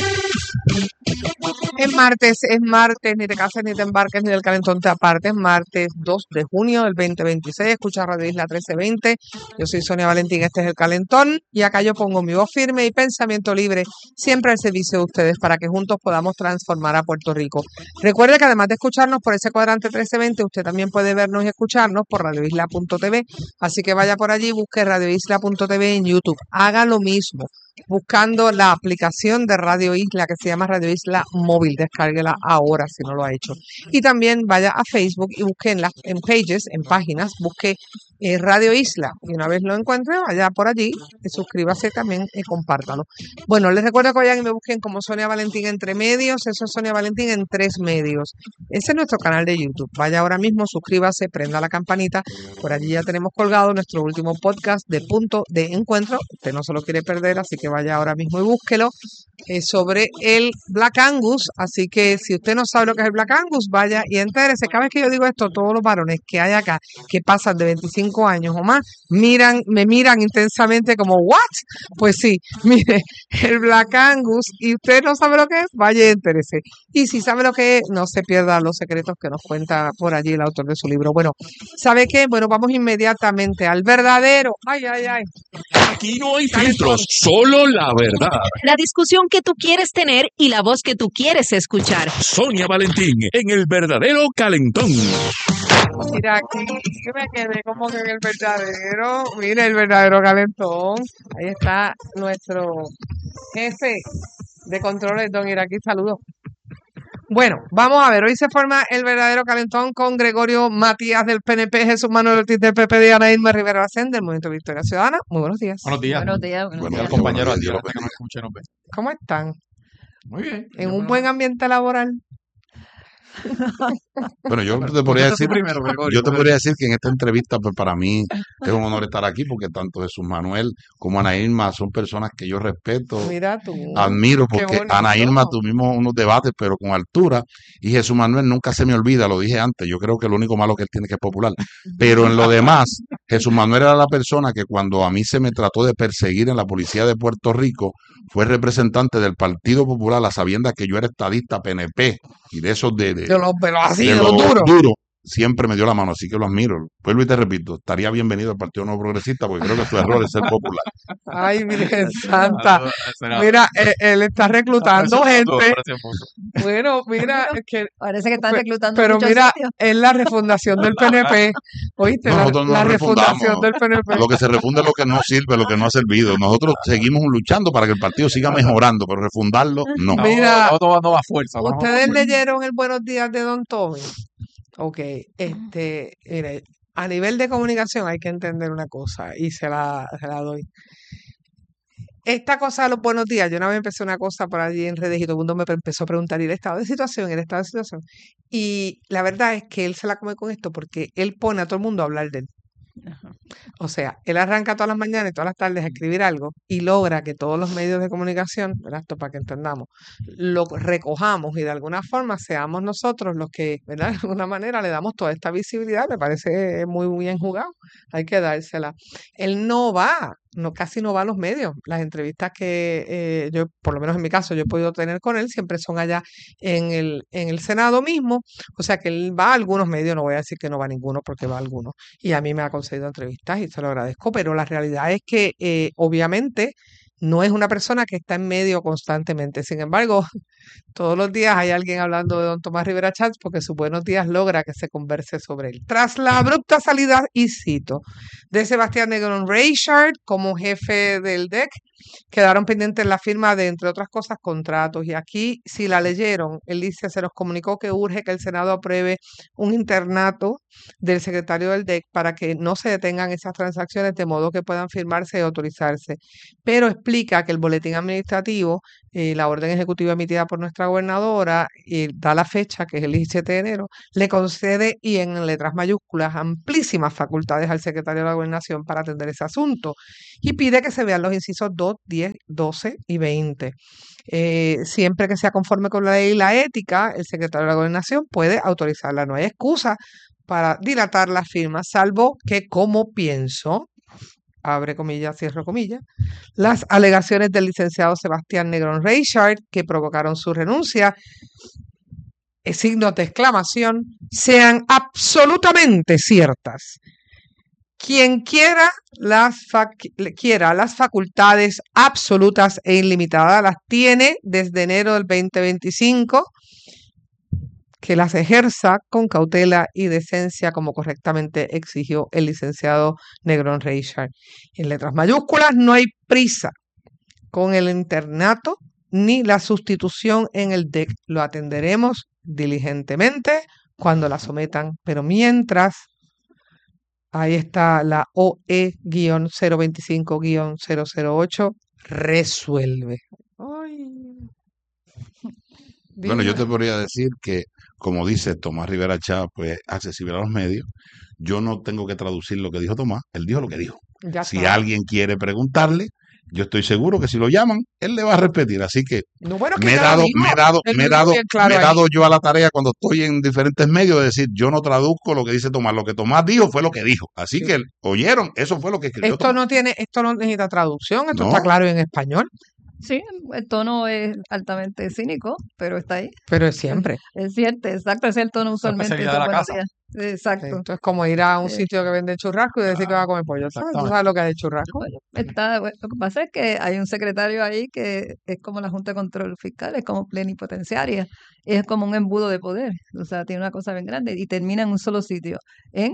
Es martes, ni te cases, ni te embarques, ni del calentón te apartes. Martes 2 de junio del 2026. Escucha Radio Isla 1320. Yo soy Sonia Valentín, este es el calentón. Y acá yo pongo mi voz firme y pensamiento libre, siempre al servicio de ustedes, para que juntos podamos transformar a Puerto Rico. Recuerde que además de escucharnos por ese cuadrante 1320, usted también puede vernos y escucharnos por radioisla.tv. Así que vaya por allí, busque radioisla.tv en YouTube. Haga lo mismo, buscando la aplicación de Radio Isla que se llama Radio Isla Móvil. Descárguela ahora si no lo ha hecho. Y también vaya a Facebook y busque en pages, en páginas, busque Radio Isla. Y una vez lo encuentre, vaya por allí, suscríbase también y compártalo. Bueno, les recuerdo que vayan y me busquen como Sonia Valentín entre medios. Eso es Sonia Valentín en 3 medios. Ese es nuestro canal de YouTube. Vaya ahora mismo, suscríbase, prenda la campanita. Por allí ya tenemos colgado nuestro último podcast de Punto de Encuentro. Usted no se lo quiere perder, así que vaya ahora mismo y búsquelo, sobre el Black Angus. Así que si usted no sabe lo que es el Black Angus, vaya y entérese. Cada vez que yo digo esto, todos los varones que hay acá, que pasan de 25 años o más, me miran intensamente como, ¿what? Pues sí, mire, el Black Angus, y usted no sabe lo que es, vaya y entérese. Y si sabe lo que es, no se pierda los secretos que nos cuenta por allí el autor de su libro. Bueno, ¿sabe qué? Bueno, vamos inmediatamente al verdadero. Ay. Aquí no hay filtros, solo la verdad. La discusión que tú quieres tener y la voz que tú quieres escuchar. Sonia Valentín en el verdadero calentón. Mira, aquí me quedé como que en el verdadero, mira, el verdadero calentón. Ahí está nuestro jefe de controles, don Iraquí, saludos. Bueno, vamos a ver, hoy se forma el verdadero calentón con Gregorio Matías del PNP, Jesús Manuel Ortiz del PP, de Ana Irma Rivera Bacén del Movimiento Victoria Ciudadana. Muy buenos días. Buenos días. Buenos días. Buenos días, compañeros. Dios los bendiga, que nos escuche y nos ve. ¿Cómo están? Muy bien. ¿En un buen ambiente laboral? Bueno, yo te podría decir, primero, Gregorio. yo te podría decir que en esta entrevista, pues para mí es un honor estar aquí, porque tanto Jesús Manuel como Ana Irma son personas que yo respeto, Mira tú, admiro, qué porque Ana Irma bonito. tuvimos unos debates, pero con altura, y Jesús Manuel nunca se me olvida, lo dije antes, yo creo que lo único malo que él tiene que es popular, pero en lo demás, Jesús Manuel era la persona que cuando a mí se me trató de perseguir en la policía de Puerto Rico, fue representante del Partido Popular, a sabiendas que yo era estadista PNP, y de esos De los así, de de los los duros. duros, siempre me dio la mano, así que lo admiro. Vuelvo y te repito, estaría bienvenido al Partido Nuevo Progresista, porque creo que su error es ser popular. Ay, Virgen Santa. Mira, él está reclutando gente. Bueno, mira, que Parece que están reclutando pero muchos mira, sitios. es la refundación del PNP. ¿Oíste? Nosotros La no refundación refundamos. del PNP. Lo que se refunda es lo que no sirve, lo que no ha servido. Nosotros seguimos luchando para que el partido siga mejorando, pero refundarlo, no. Mira, no va a fuerza. ¿ustedes leyeron el Buenos Días de Don Tommy? Ok, mire, a nivel de comunicación hay que entender una cosa y se la doy. Esta cosa de los buenos días, yo una vez empecé una cosa por allí en redes y todo el mundo me empezó a preguntar, ¿y el estado de situación? Y la verdad es que él se la come con esto porque él pone a todo el mundo a hablar de él. O sea, él arranca todas las mañanas y todas las tardes a escribir algo y logra que todos los medios de comunicación, ¿verdad? Esto para que entendamos, lo recojamos y de alguna forma seamos nosotros los que, ¿verdad? De alguna manera le damos toda esta visibilidad. Me parece muy bien jugado, hay que dársela. Él no va casi no va a los medios. Las entrevistas que yo, por lo menos en mi caso, yo he podido tener con él, siempre son allá en el Senado mismo. O sea que él va a algunos medios, no voy a decir que no va a ninguno, porque va a algunos. Y a mí me ha concedido entrevistas y se lo agradezco, pero la realidad es que obviamente no es una persona que está en medio constantemente. Sin embargo, todos los días hay alguien hablando de don Tomás Rivera Chats porque sus buenos días logra que se converse sobre él. Tras la abrupta salida, y cito, de Sebastián Negrón Reichard como jefe del DEC, quedaron pendientes la firma de, entre otras cosas, contratos. Y aquí, si la leyeron, él dice, se nos comunicó que urge que el Senado apruebe un internato del secretario del DEC para que no se detengan esas transacciones de modo que puedan firmarse y autorizarse. Pero explica que el boletín administrativo, la orden ejecutiva emitida por nuestra gobernadora, da la fecha, que es el 17 de enero, le concede, y en letras mayúsculas, amplísimas facultades al secretario de la Gobernación para atender ese asunto. Y pide que se vean los incisos 2, 10, 12 y 20. Siempre que sea conforme con la ley y la ética, el secretario de la Gobernación puede autorizarla. No hay excusa para dilatar la firma, salvo que, como pienso, abre comillas, cierro comillas, las alegaciones del licenciado Sebastián Negrón Reichard que provocaron su renuncia, signos de exclamación, sean absolutamente ciertas. Quien quiera las facultades absolutas e ilimitadas las tiene desde enero del 2025, que las ejerza con cautela y decencia como correctamente exigió el licenciado Negrón Reichard. En letras mayúsculas, no hay prisa con el internato ni la sustitución en el DEC. Lo atenderemos diligentemente cuando la sometan, pero mientras, ahí está la OE-025-008, resuelve. Ay. Bueno, yo Dime. te podría decir que, como dice Tomás Rivera Chá, pues accesible a los medios. Yo no tengo que traducir lo que dijo Tomás, él dijo lo que dijo. Ya Si está. alguien quiere preguntarle, yo estoy seguro que si lo llaman, él le va a repetir. Así que No, bueno, que me he ya lo dado, dijo. me he dado, Él me he lo dijo dado, bien claro me he ahí. dado yo a la tarea cuando estoy en diferentes medios de decir, yo no traduzco lo que dice Tomás. Lo que Tomás dijo fue lo que dijo. Así Sí. que, oyeron, eso fue lo que escribió Esto Tomás. esto no necesita traducción, esto está No, claro en español, Sí, el tono es altamente cínico, pero está ahí. pero es siempre. Es cierto, exacto, es el tono La usualmente. especialidad de la buenos casa. días. Exacto. Esto es como ir a un Eh, sitio que vende churrasco y decir que va a comer pollo. ¿Sabes? ¿Tú Exactamente. sabes lo que es el churrasco? Bueno, lo que pasa es que hay un secretario ahí que es como la Junta de Control Fiscal, es como plenipotenciaria, es como un embudo de poder, o sea, tiene una cosa bien grande y termina en un solo sitio, en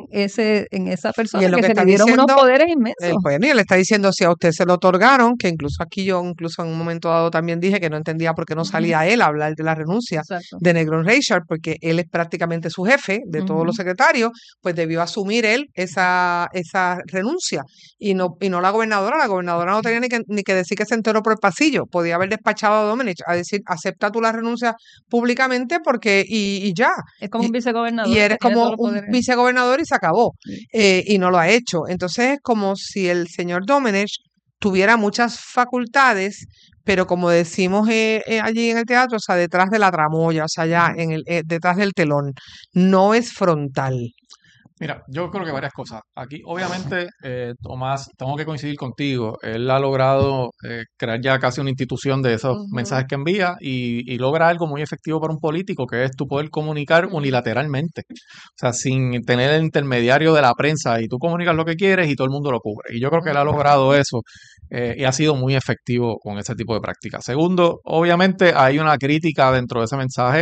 esa Y persona es lo que que se le está dieron unos diciendo, poderes inmensos. bueno, y él está diciendo si a usted se lo otorgaron, que incluso aquí yo, incluso en un momento dado también dije que no entendía por qué no Ujú, salía él a hablar de la renuncia exacto. de Negrón Reichard, porque él es prácticamente su jefe de todos los Ujú, secretarios, pues debió asumir él esa renuncia y no la gobernadora. La gobernadora no tenía ni que decir que se enteró por el pasillo, podía haber despachado a Domenech a decir, acepta tú la renuncia públicamente porque, y ya. Es como un Y vicegobernador que eres tiene como todos los un poderes. vicegobernador y se acabó. Sí. Y no lo ha hecho. Entonces es como si el señor Domenech tuviera muchas facultades, pero como decimos allí en el teatro, o sea, detrás de la tramoya, o sea, ya detrás del telón, no es frontal. Mira, yo creo que varias cosas. Aquí, obviamente, Tomás, tengo que coincidir contigo. Él ha logrado crear ya casi una institución de esos Ujú. mensajes que envía y logra algo muy efectivo para un político, que es tú poder comunicar unilateralmente. O sea, sin tener el intermediario de la prensa y tú comunicas lo que quieres y todo el mundo lo cubre. Y yo creo que él ha logrado eso y ha sido muy efectivo con ese tipo de prácticas. Segundo, obviamente hay una crítica dentro de ese mensaje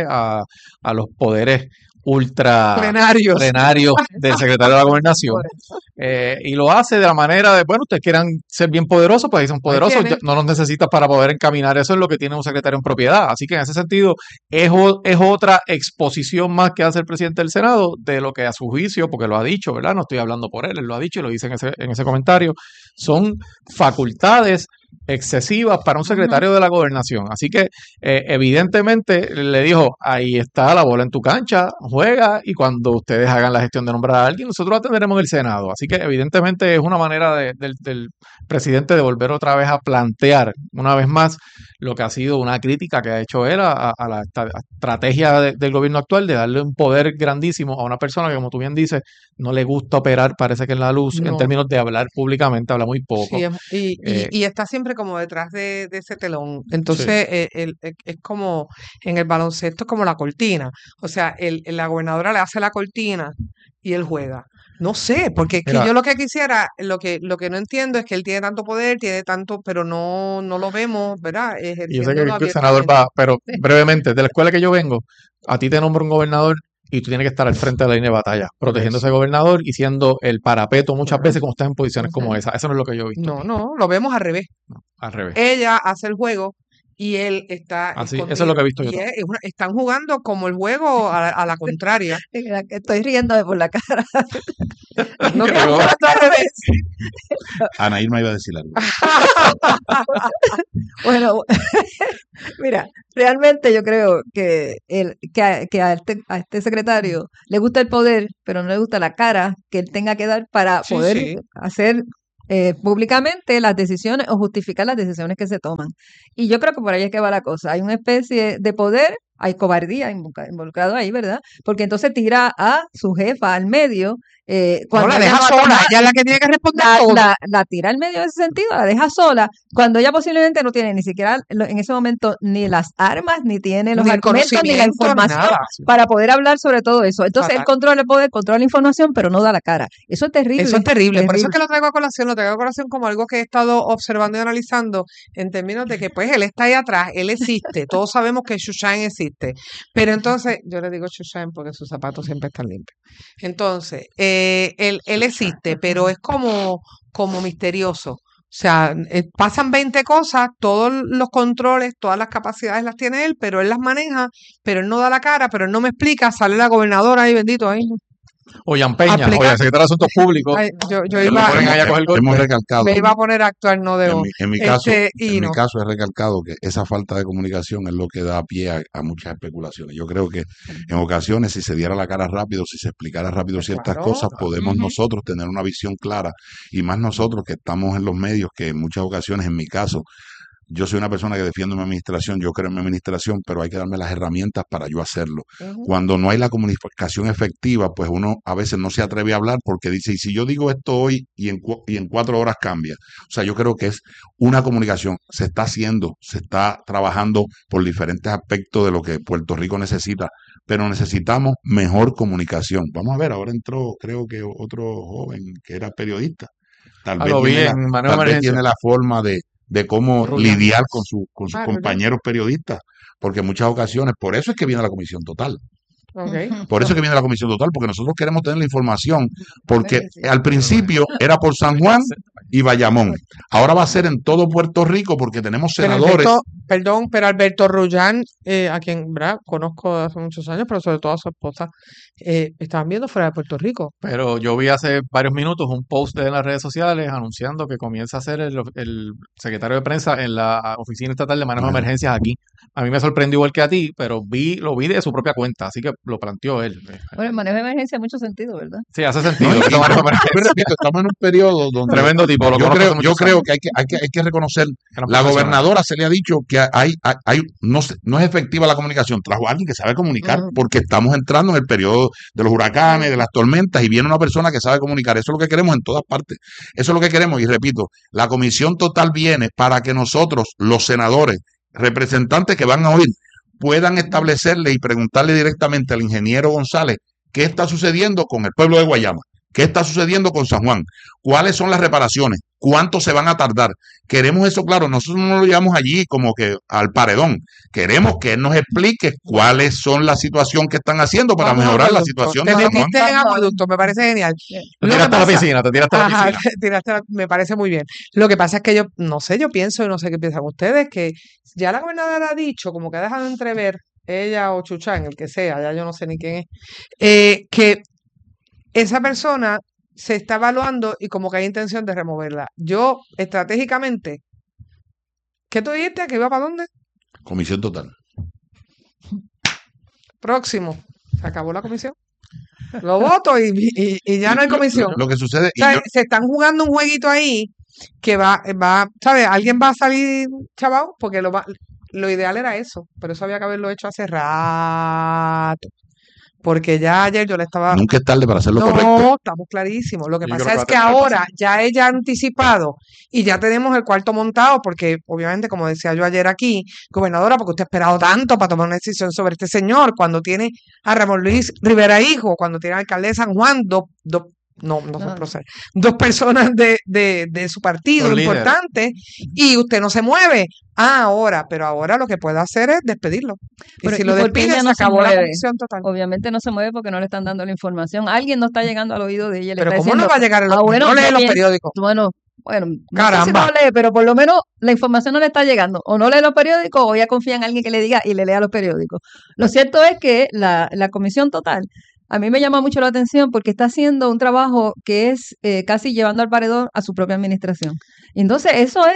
a los poderes ultra Plenarios. plenarios del secretario de la Gobernación. Por eso. Y lo hace de la manera de, bueno, ustedes quieran ser bien poderosos, pues ahí son Ahí poderosos, tienen. no los necesitas para poder encaminar. Eso es lo que tiene un secretario en propiedad. Así que en ese sentido es otra exposición más que hace el presidente del Senado de lo que a su juicio, porque lo ha dicho, ¿verdad? No estoy hablando por él lo ha dicho y lo dice en ese comentario, son facultades excesivas para un Ujú. secretario de la Gobernación. Así que evidentemente le dijo, ahí está la bola en tu cancha, juega y cuando ustedes hagan la gestión de nombrar a alguien, nosotros atenderemos en el Senado. Así que evidentemente es una manera del presidente de volver otra vez a plantear una vez más lo que ha sido una crítica que ha hecho él a la estrategia del gobierno actual de darle un poder grandísimo a una persona que, como tú bien dices, no le gusta operar, parece que en la luz, en No. términos de hablar públicamente, habla muy poco. Sí, Eh, y está siempre como detrás de ese telón. Entonces, es como en el baloncesto, es como la cortina. O sea, la gobernadora le hace la cortina y él juega. No sé, porque es que Mira, yo lo que quisiera, lo que no entiendo es que él tiene tanto poder, tiene tanto, pero no lo vemos, ¿verdad? y yo sé Ejerciéndolo que el senador abiertamente. va, pero brevemente, de la escuela que yo vengo, a ti te nombra un gobernador y tú tienes que estar al frente de la línea de batalla, protegiendo a ese gobernador y siendo el parapeto muchas veces como estás en posiciones como esa. Eso no es lo que yo he visto No, aquí, no, lo vemos al revés. al revés. Ella hace el juego y él está Así, eso es lo que he visto yo y también. están jugando como el juego a la contraria. Estoy riéndome por la cara. No Que están luego- jugando al revés. Ana Irma iba a decir algo. Bueno, mira, realmente yo creo que, a este secretario le gusta el poder, pero no le gusta la cara que él tenga que dar para Sí, poder sí. hacer públicamente las decisiones o justificar las decisiones que se toman. Y yo creo que por ahí es que va la cosa. Hay una especie de poder, hay cobardía involucrado ahí, ¿verdad? Porque entonces tira a su jefa al medio. No Cuando la ella deja no ha sola, tomado- ella es la que tiene que responder la, todo. la tira al medio en ese sentido, la deja sola, cuando ella posiblemente no tiene ni siquiera en ese momento ni las armas, ni tiene los Ni el argumentos, ni la conocimiento, ni información nada. para poder hablar sobre todo eso. Entonces él Fatal. controla el poder, controla la información, pero no da la cara. Eso es terrible. Eso es terrible. Por eso es terrible. que lo traigo a colación como algo que he estado observando y analizando en términos de que pues él está ahí atrás, él existe, todos sabemos que Shushan existe, pero entonces, yo le digo Shushan porque sus zapatos siempre están limpios. Entonces, él existe, pero es como misterioso. O sea, pasan 20 cosas, todos los controles, todas las capacidades las tiene él, pero él las maneja, pero él no da la cara, pero él no me explica, sale la gobernadora ahí, bendito, ahí. O Jan Peña, o Aplicar- el secretario de Asuntos Públicos, Ay, yo que iba, lo ponen ahí a coger Hemos golpes. recalcado, me iba a poner a actuar, no debo. en mi caso, Y en mi no. caso he recalcado que esa falta de comunicación es lo que da pie a muchas especulaciones. Yo creo que en ocasiones, si se diera la cara rápido, si se explicara rápido ciertas Claro. cosas, podemos Ujú. nosotros tener una visión clara, y más nosotros que estamos en los medios, que en muchas ocasiones, en mi caso, yo soy una persona que defiendo mi administración, yo creo en mi administración, pero hay que darme las herramientas para yo hacerlo. Ujú. Cuando no hay la comunicación efectiva, pues uno a veces no se atreve a hablar porque dice, y si yo digo esto hoy y en 4 horas cambia. O sea, yo creo que es una comunicación, se está haciendo, se está trabajando por diferentes aspectos de lo que Puerto Rico necesita, pero necesitamos mejor comunicación. Vamos a ver, ahora entró, creo que otro joven que era periodista. Tal vez Lo vi tiene la, en Manejo de tal vez Emergencia. tiene la forma de cómo Rulán. lidiar con sus Ah, Rulán. compañeros periodistas, porque en muchas ocasiones, por eso es que viene la comisión total. Ok. Por eso es que viene la comisión total, porque nosotros queremos tener la información, porque Sí, sí. al principio era por San Juan y Bayamón. Ahora va a ser en todo Puerto Rico porque tenemos Pero senadores. perdón, pero Alberto Rullán, a quien ¿verdad? Conozco de hace muchos años, pero sobre todo a su esposa, estaban viendo fuera de Puerto Rico. Pero yo vi hace varios minutos un post de él en las redes sociales anunciando que comienza a ser el secretario de prensa en la Oficina Estatal de Manejo de Ajá. Emergencias aquí. A mí me sorprendió igual que a ti, pero lo vi de su propia cuenta, así que lo planteó él. Bueno, el manejo de emergencia en mucho sentido, ¿verdad? Sí, hace sentido. No, y que tomar yo emergencia. repito, estamos en un periodo donde Tremendo tipo, lo yo conozco hace creo, yo muchos creo años. que hay que reconocer, Gran la profesional. gobernadora se le ha dicho que no es efectiva la comunicación. Trajo a alguien que sabe comunicar, Ujú. porque estamos entrando en el periodo de los huracanes, de las tormentas, y viene una persona que sabe comunicar. Eso es lo que queremos en todas partes. Eso es lo que queremos, y repito, la comisión total viene para que nosotros, los senadores, representantes que van a oír, puedan establecerle y preguntarle directamente al ingeniero González qué está sucediendo con el pueblo de Guayama, qué está sucediendo con San Juan, cuáles son las reparaciones, cuánto se van a tardar. Queremos eso claro, nosotros no lo llevamos allí como que al paredón. Queremos que él nos explique cuáles son la situación que están haciendo para Vamos a mejorar la acueducto. situación Te de San Juan. metiste en acueducto, me parece genial. Te Lo que tiraste a la pasa, piscina, te tiraste a la ajá, piscina. me parece muy bien. Lo que pasa es que yo, no sé, yo pienso y no sé qué piensan ustedes, que ya la gobernadora ha dicho, como que ha dejado entrever, ella o Chuchán, el que sea, ya yo no sé ni quién es, que esa persona se está evaluando y como que hay intención de removerla. Yo, estratégicamente, ¿qué tú dijiste? ¿Que iba para dónde? Comisión total. Próximo. Se acabó la comisión. Lo voto y ya no hay comisión. Lo que sucede, O sea, se están jugando un jueguito ahí que ¿sabes? Alguien va a salir chavao, porque lo ideal era eso, pero eso había que haberlo hecho hace rato. Porque ya ayer yo le estaba... Nunca es tarde para hacerlo correcto. No, estamos clarísimos. Lo que Yo pasa creo que es va a que terminar ahora pasando. ya ella ha anticipado y ya tenemos el cuarto montado, porque obviamente, como decía yo ayer aquí, gobernadora, porque usted ha esperado tanto para tomar una decisión sobre este señor, cuando tiene a Ramón Luis Rivera Hijo, cuando tiene al alcalde de San Juan, no son No, próceres, dos personas de su partido Los líderes. importantes, y usted no se mueve. Pero ahora lo que puede hacer es despedirlo. Y Pero, si ¿y lo por qué despide, ella se no se acabó la mueve? comisión total. Obviamente no se mueve porque no le están dando la información. Alguien no está llegando al oído de ella. Le Pero está ¿cómo no diciendo, va a llegar? bueno, No lee yo los pienso, periódicos. bueno, no sé si no Caramba. lee, pero por lo menos la información no le está llegando. O no lee los periódicos o ella confía en alguien que le diga y le lea los periódicos. Lo cierto es que la comisión total a mí me llama mucho la atención porque está haciendo un trabajo que es casi llevando al paredón a su propia administración. Y entonces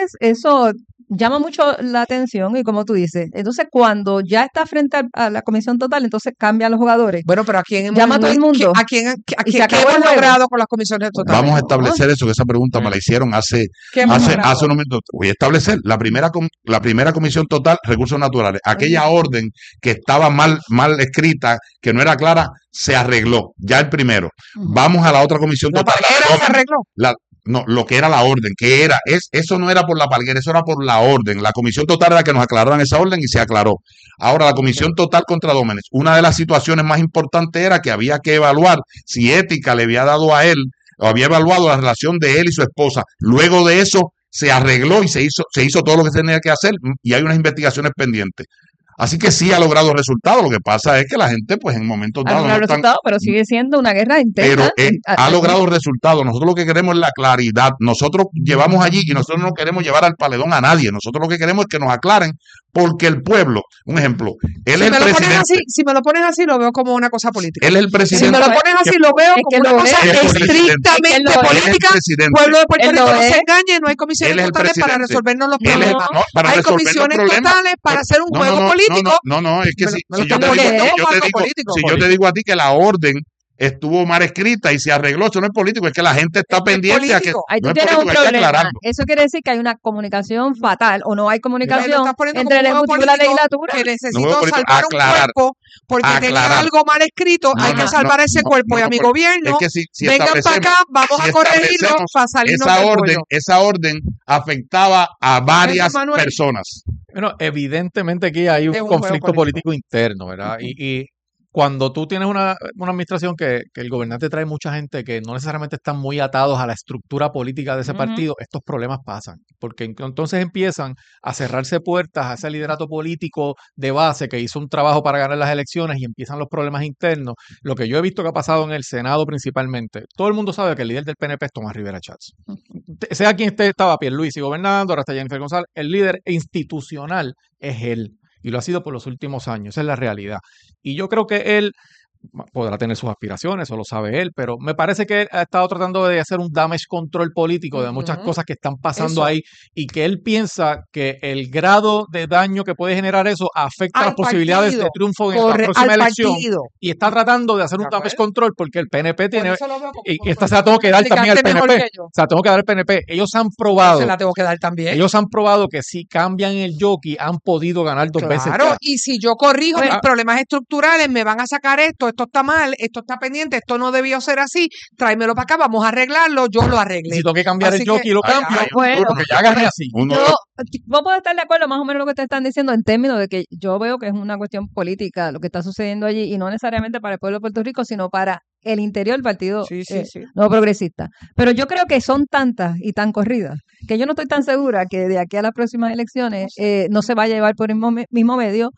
eso llama mucho la atención y como tú dices, entonces cuando ya está frente a la comisión total, entonces cambia a los jugadores. Bueno, pero ¿a quién llama a todo el mundo ¿A quién y se qué acabó el hemos juego. logrado con las comisiones totales? Vamos a No, establecer eso, que esa pregunta me la hicieron hace ¿Qué hemos logrado? unos minutos. Voy a establecer la primera comisión total, recursos naturales. Aquella orden que estaba mal escrita, que no era clara, se arregló. Ya el primero. Vamos a la otra comisión ¿La total. palguera se arregló? No, lo que era la orden, eso no era por la palguera, eso era por la orden. La comisión total era que nos aclararan esa orden y se aclaró. Ahora, la comisión total contra Dómenes, una de las situaciones más importantes era que había que evaluar si Ética le había dado a él, o había evaluado la relación de él y su esposa. Luego de eso, se arregló y se hizo todo lo que se tenía que hacer y hay unas investigaciones pendientes. Así que sí ha logrado resultados. Lo que pasa es que la gente, pues en momentos Ha dados, logrado no están, resultados, pero sigue siendo una guerra pero interna. ha logrado resultados. Nosotros lo que queremos es la claridad. Nosotros llevamos allí y nosotros no queremos llevar al paledón a nadie. Nosotros lo que queremos es que nos aclaren, porque el pueblo, un ejemplo, él es el presidente. Si me lo pones así, lo veo como una cosa política. Él es el presidente. Si me lo pones así, lo veo Es que como una lo cosa es. Él es el presidente. estrictamente Él es el política. presidente. Pueblo de Puerto Él Rico, lo no se es. engañe, no hay Él comisiones es el totales para presidente. resolvernos los Él es- problemas. no, para Hay resolvernos comisiones problemas. totales para hacer un No, juego no, no, político. no, es que Me lo- si me lo yo están te digo, poniendo yo como te algo digo, político. si yo te digo a ti que la orden estuvo mal escrita y se arregló, eso no es político, es que la gente está pendiente a que Ahí tú no es tienes un político, hay que problema. aclararlo. Eso quiere decir que hay una comunicación fatal o no hay Pero lo comunicación estás poniendo entre el como un juego Ejecutivo y la político legislatura. que No necesito juego político, salvar un aclarar, cuerpo porque tenía aclarar. algo mal escrito, hay que salvar ese cuerpo. Y a mi pero gobierno, es que si vengan para establecemos, acá, vamos si a corregirlo establecemos para salirnos del pollo. esa orden afectaba a varias Manuel. personas. Bueno, evidentemente aquí hay un Es un juego conflicto político. político interno, ¿verdad? Y cuando tú tienes una administración que el gobernante trae mucha gente que no necesariamente están muy atados a la estructura política de ese Ujú. partido, estos problemas pasan. Porque entonces empiezan a cerrarse puertas a ese liderato político de base que hizo un trabajo para ganar las elecciones y empiezan los problemas internos. Lo que yo he visto que ha pasado en el Senado principalmente, todo el mundo sabe que el líder del PNP es Tomás Rivera Schatz. Sea quien estaba Pierluisi gobernando, ahora está Jennifer González, el líder institucional es él. Y lo ha sido por los últimos años, esa es la realidad. Y yo creo que él podrá tener sus aspiraciones, eso lo sabe él, pero me parece que él ha estado tratando de hacer un damage control político de muchas Ujú. cosas que están pasando Eso. ahí y que él piensa que el grado de daño que puede generar eso afecta Al las posibilidades de partido. triunfo en la Corre, próxima al elección partido. y está tratando de hacer un ¿De damage acuerdo? control porque el PNP Por tiene eso lo veo como y un esta juego se la tengo que dar también al explicaste mejor PNP. que yo. O sea, tengo que dar al PNP. Ellos han Se probado, la tengo que dar también. ellos han probado que si cambian el jockey han podido ganar dos veces Claro, ya. y si yo corrijo Bueno. mis problemas estructurales, me van a sacar esto está mal, esto está pendiente, esto no debió ser así, tráemelo para acá, vamos a arreglarlo, yo lo Y arreglé. si tengo que cambiar Así el jockey, que, lo Ay, cambio, ay, Bueno, porque ya gané así. Uno, yo vamos a estar de acuerdo más o menos lo que ustedes están diciendo en términos de que yo veo que es una cuestión política lo que está sucediendo allí y no necesariamente para el pueblo de Puerto Rico, sino para el interior del partido Sí, sí, sí. no progresista. Pero yo creo que son tantas y tan corridas que yo no estoy tan segura que de aquí a las próximas elecciones no se va a llevar por el mismo medio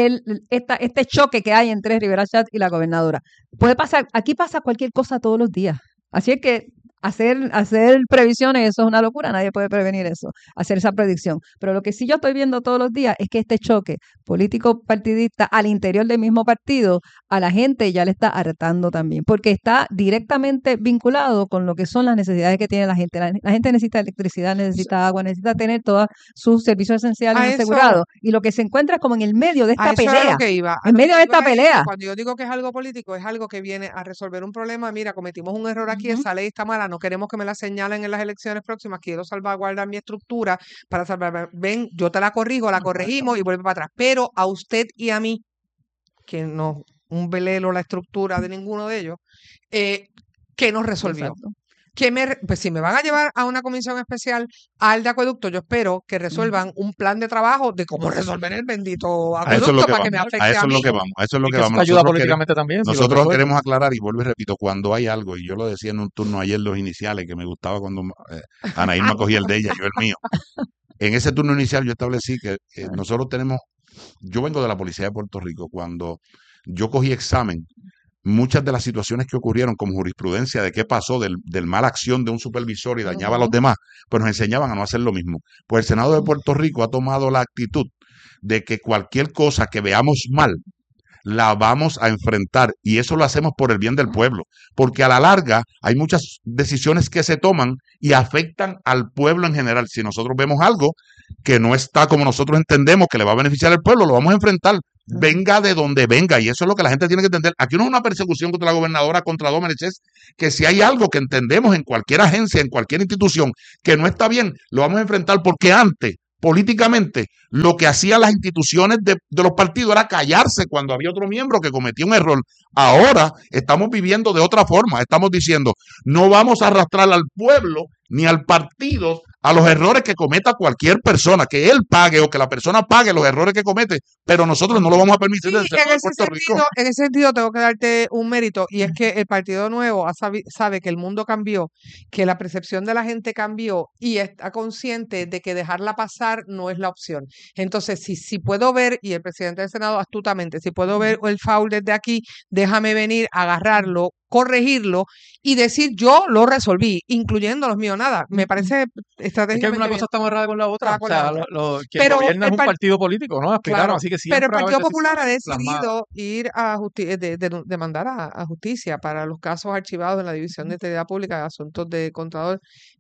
este choque que hay entre Rivera Schatz y la gobernadora. Puede pasar, aquí pasa cualquier cosa todos los días. Así es que hacer previsiones, eso es una locura, nadie puede prevenir eso, hacer esa predicción. Pero lo que sí yo estoy viendo todos los días es que este choque político partidista al interior del mismo partido, a la gente ya le está hartando también, porque está directamente vinculado con lo que son las necesidades que tiene la gente. La gente necesita electricidad, necesita agua, necesita tener todos sus servicios esenciales A eso- asegurados. Y lo que se encuentra es como en el medio de A esta eso era pelea. lo que iba. A En lo que medio de iba esta es que pelea. cuando yo digo que es algo político, es algo que viene a resolver un problema. Mira, cometimos un error aquí, Ujú. esa ley está mala, no queremos que me la señalen en las elecciones próximas, quiero salvaguardar mi estructura para salvar, ven, yo te la corrijo, la corregimos y vuelve para atrás. Pero a usted y a mí, que no un velelo la estructura de ninguno de ellos, ¿qué nos resolvió? Exacto. Pues si me van a llevar a una comisión especial al de acueducto, yo espero que resuelvan un plan de trabajo de cómo resolver el bendito A eso es acueducto lo que para que me vamos, afecte a eso a es lo mí. que vamos, a eso es lo Y que que eso vamos. te ayuda Nosotros políticamente también, si lo nosotros resuelves. queremos aclarar, y vuelvo y repito, cuando hay algo, y yo lo decía en un turno ayer, los iniciales, que me gustaba cuando Ana Irma cogía el de ella, yo el mío. En ese turno inicial yo establecí que nosotros tenemos, yo vengo de la Policía de Puerto Rico, cuando yo cogí examen, muchas de las situaciones que ocurrieron como jurisprudencia de qué pasó del mala acción de un supervisor y dañaba a los demás, pues nos enseñaban a no hacer lo mismo. Pues el Senado de Puerto Rico ha tomado la actitud de que cualquier cosa que veamos mal, la vamos a enfrentar, y eso lo hacemos por el bien del pueblo, porque a la larga hay muchas decisiones que se toman y afectan al pueblo en general. Si nosotros vemos algo que no está como nosotros entendemos que le va a beneficiar al pueblo, lo vamos a enfrentar, venga de donde venga, y eso es lo que la gente tiene que entender. Aquí no es una persecución contra la gobernadora, contra Dómenes, es que si hay algo que entendemos en cualquier agencia, en cualquier institución, que no está bien, lo vamos a enfrentar, porque antes, políticamente, lo que hacían las instituciones de los partidos era callarse cuando había otro miembro que cometía un error. Ahora estamos viviendo de otra forma. Estamos diciendo, no vamos a arrastrar al pueblo ni al partido a los errores que cometa cualquier persona, que él pague o que la persona pague los errores que comete, pero nosotros no lo vamos a permitir Sí, desde el Senado de Puerto Rico. en ese sentido tengo que darte un mérito, y es que el Partido Nuevo sabe que el mundo cambió, que la percepción de la gente cambió y está consciente de que dejarla pasar no es la opción. Entonces, si puedo ver, y el presidente del Senado astutamente, si puedo ver el foul desde aquí, déjame venir, agarrarlo, corregirlo y decir yo lo resolví, incluyendo los míos, nada. Me parece Es que estratégicamente una bien. cosa está amarrada con la otra. Con O sea, la otra. quien Pero gobierna es el un partido político, ¿no? Aspiraron, Claro, así que pero el siempre va a haber Partido Popular ha decisiones plasmadas. decidido ir a demandar a justicia para los casos archivados en la División de Utilidad Pública de Asuntos de Contralor.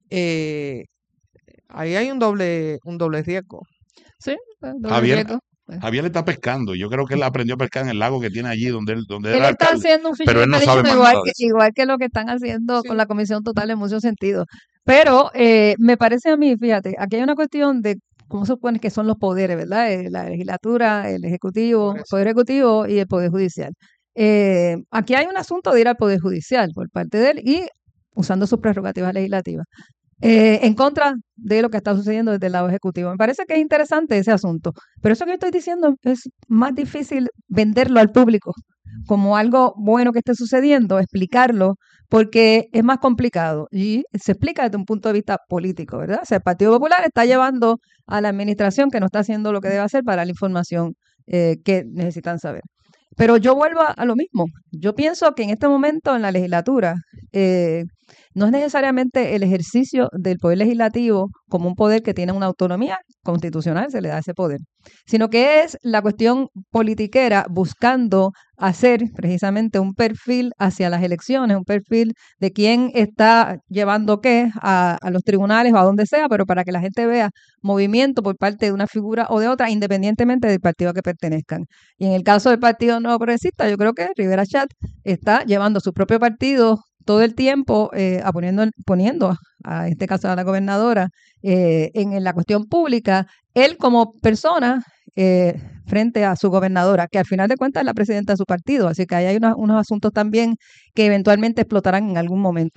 Ahí hay un doble riesgo. Sí, doble Javier, riesgo. Javier está pescando. Yo creo que él aprendió a pescar en el lago que tiene allí donde él Él era está alcalde, haciendo un pero fishing él no sabe expedition más nada de eso. igual que lo que están haciendo con la Comisión Total en muchos sentidos. Pero me parece a mí, fíjate, aquí hay una cuestión de cómo se supone que son los poderes, ¿verdad? La legislatura, el ejecutivo, el poder ejecutivo y el poder judicial. Aquí hay un asunto de ir al poder judicial por parte de él y usando sus prerrogativas legislativas. En contra de lo que está sucediendo desde el lado ejecutivo. Me parece que es interesante ese asunto, pero eso que estoy diciendo es más difícil venderlo al público como algo bueno que esté sucediendo, explicarlo, porque es más complicado y se explica desde un punto de vista político, ¿verdad? O sea, el Partido Popular está llevando a la administración que no está haciendo lo que debe hacer para la información que necesitan saber. Pero yo vuelvo a lo mismo. Yo pienso que en este momento en la legislatura no es necesariamente el ejercicio del poder legislativo como un poder que tiene una autonomía constitucional, se le da ese poder, sino que es la cuestión politiquera buscando hacer precisamente un perfil hacia las elecciones, un perfil de quién está llevando qué a los tribunales o a donde sea, pero para que la gente vea movimiento por parte de una figura o de otra, independientemente del partido a que pertenezcan. Y en el caso del Partido Nuevo Progresista, yo creo que Rivera Chat está llevando su propio partido todo el tiempo poniendo a este caso a la gobernadora en la cuestión pública, él como persona frente a su gobernadora, que al final de cuentas es la presidenta de su partido, así que ahí hay unos asuntos también que eventualmente explotarán en algún momento.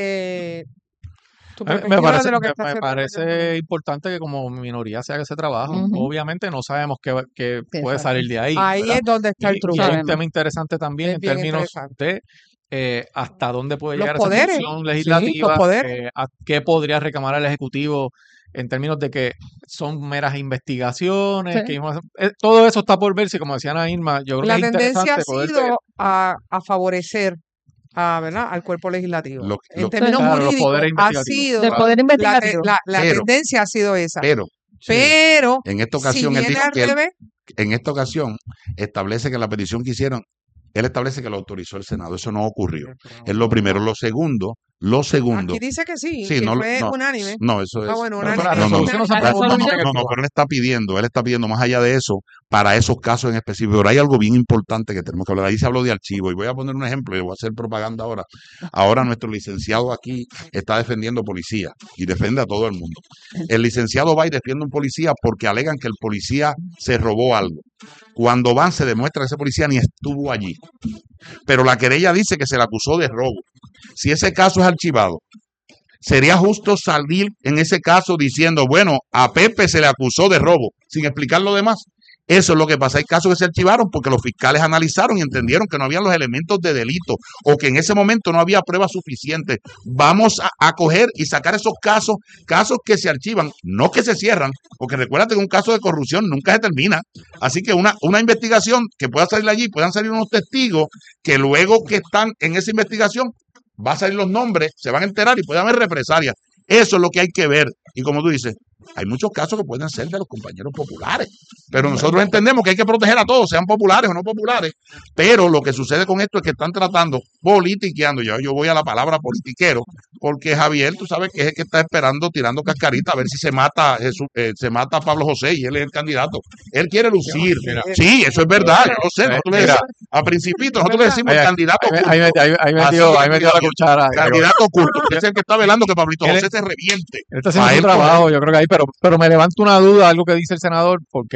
Tu Me perspectiva de lo que está me haciendo. parece importante que como minoría se haga ese trabajo. Ujú. Obviamente no sabemos qué puede Exacto. salir de ahí, Ahí ¿verdad? es donde está el truco. Y hay un Sabemos. tema interesante también Es en bien términos interesante. de hasta dónde puede Los llegar esa poderes, función sí, los legislativa, poderes. a qué podría reclamar el Ejecutivo en términos de que son meras investigaciones, Sí. que todo eso está por verse, como decía Ana Irma, yo creo La que es tendencia ha interesante poder ver. sido a favorecer ¿verdad? Al cuerpo legislativo. En lo- términos Claro, los jurídicos poderes ha investigativos. sido Del poder investigativo. la Pero- tendencia ha sido esa. Pero Pero en esta si ocasión él viene dijo al que revés, en esta ocasión establece que la petición que hicieron Él establece que lo autorizó el Senado. Eso no ocurrió. Es lo primero. Lo segundo, Aquí dice que sí, que no, fue no, unánime. no, eso es. Bueno, No, unánime. pero él está pidiendo más allá de eso, para esos casos en específico. Pero hay algo bien importante que tenemos que hablar. Ahí se habló de archivos, y voy a poner un ejemplo, y voy a hacer propaganda ahora. Ahora nuestro licenciado aquí está defendiendo policía, y defiende a todo el mundo. El licenciado va y defiende a un policía porque alegan que el policía se robó algo. Cuando van, se demuestra que ese policía ni estuvo allí. Pero la querella dice que se le acusó de robo. Si ese caso es archivado, ¿sería justo salir en ese caso diciendo, bueno, a Pepe se le acusó de robo, sin explicar lo demás? Eso es lo que pasa. Hay casos que se archivaron porque los fiscales analizaron y entendieron que no habían los elementos de delito o que en ese momento no había pruebas suficientes. Vamos a coger y sacar esos casos que se archivan, no que se cierran, porque recuérdate que un caso de corrupción nunca se termina. Así que una investigación que pueda salir allí, puedan salir unos testigos que luego que están en esa investigación va a salir los nombres, se van a enterar y puede haber represalias. Eso es lo que hay que ver. Y como tú dices, hay muchos casos que pueden ser de los compañeros populares, pero nosotros entendemos que hay que proteger a todos, sean populares o no populares, pero lo que sucede con esto es que están tratando, politiqueando, yo voy a la palabra politiquero, porque Javier, tú sabes que es el que está esperando, tirando cascarita, a ver si se mata a Pablo José, y él es el candidato. Él quiere lucir. Sí, eso es verdad, yo lo sé. Nosotros le decimos, a Principito, nosotros le decimos el candidato oculto. Ahí metió la cuchara. Candidato oculto, que es el que está velando que Pablito José se reviente. Él está haciendo su trabajo, yo creo que ahí, pero me levanta una duda, algo que dice el senador, porque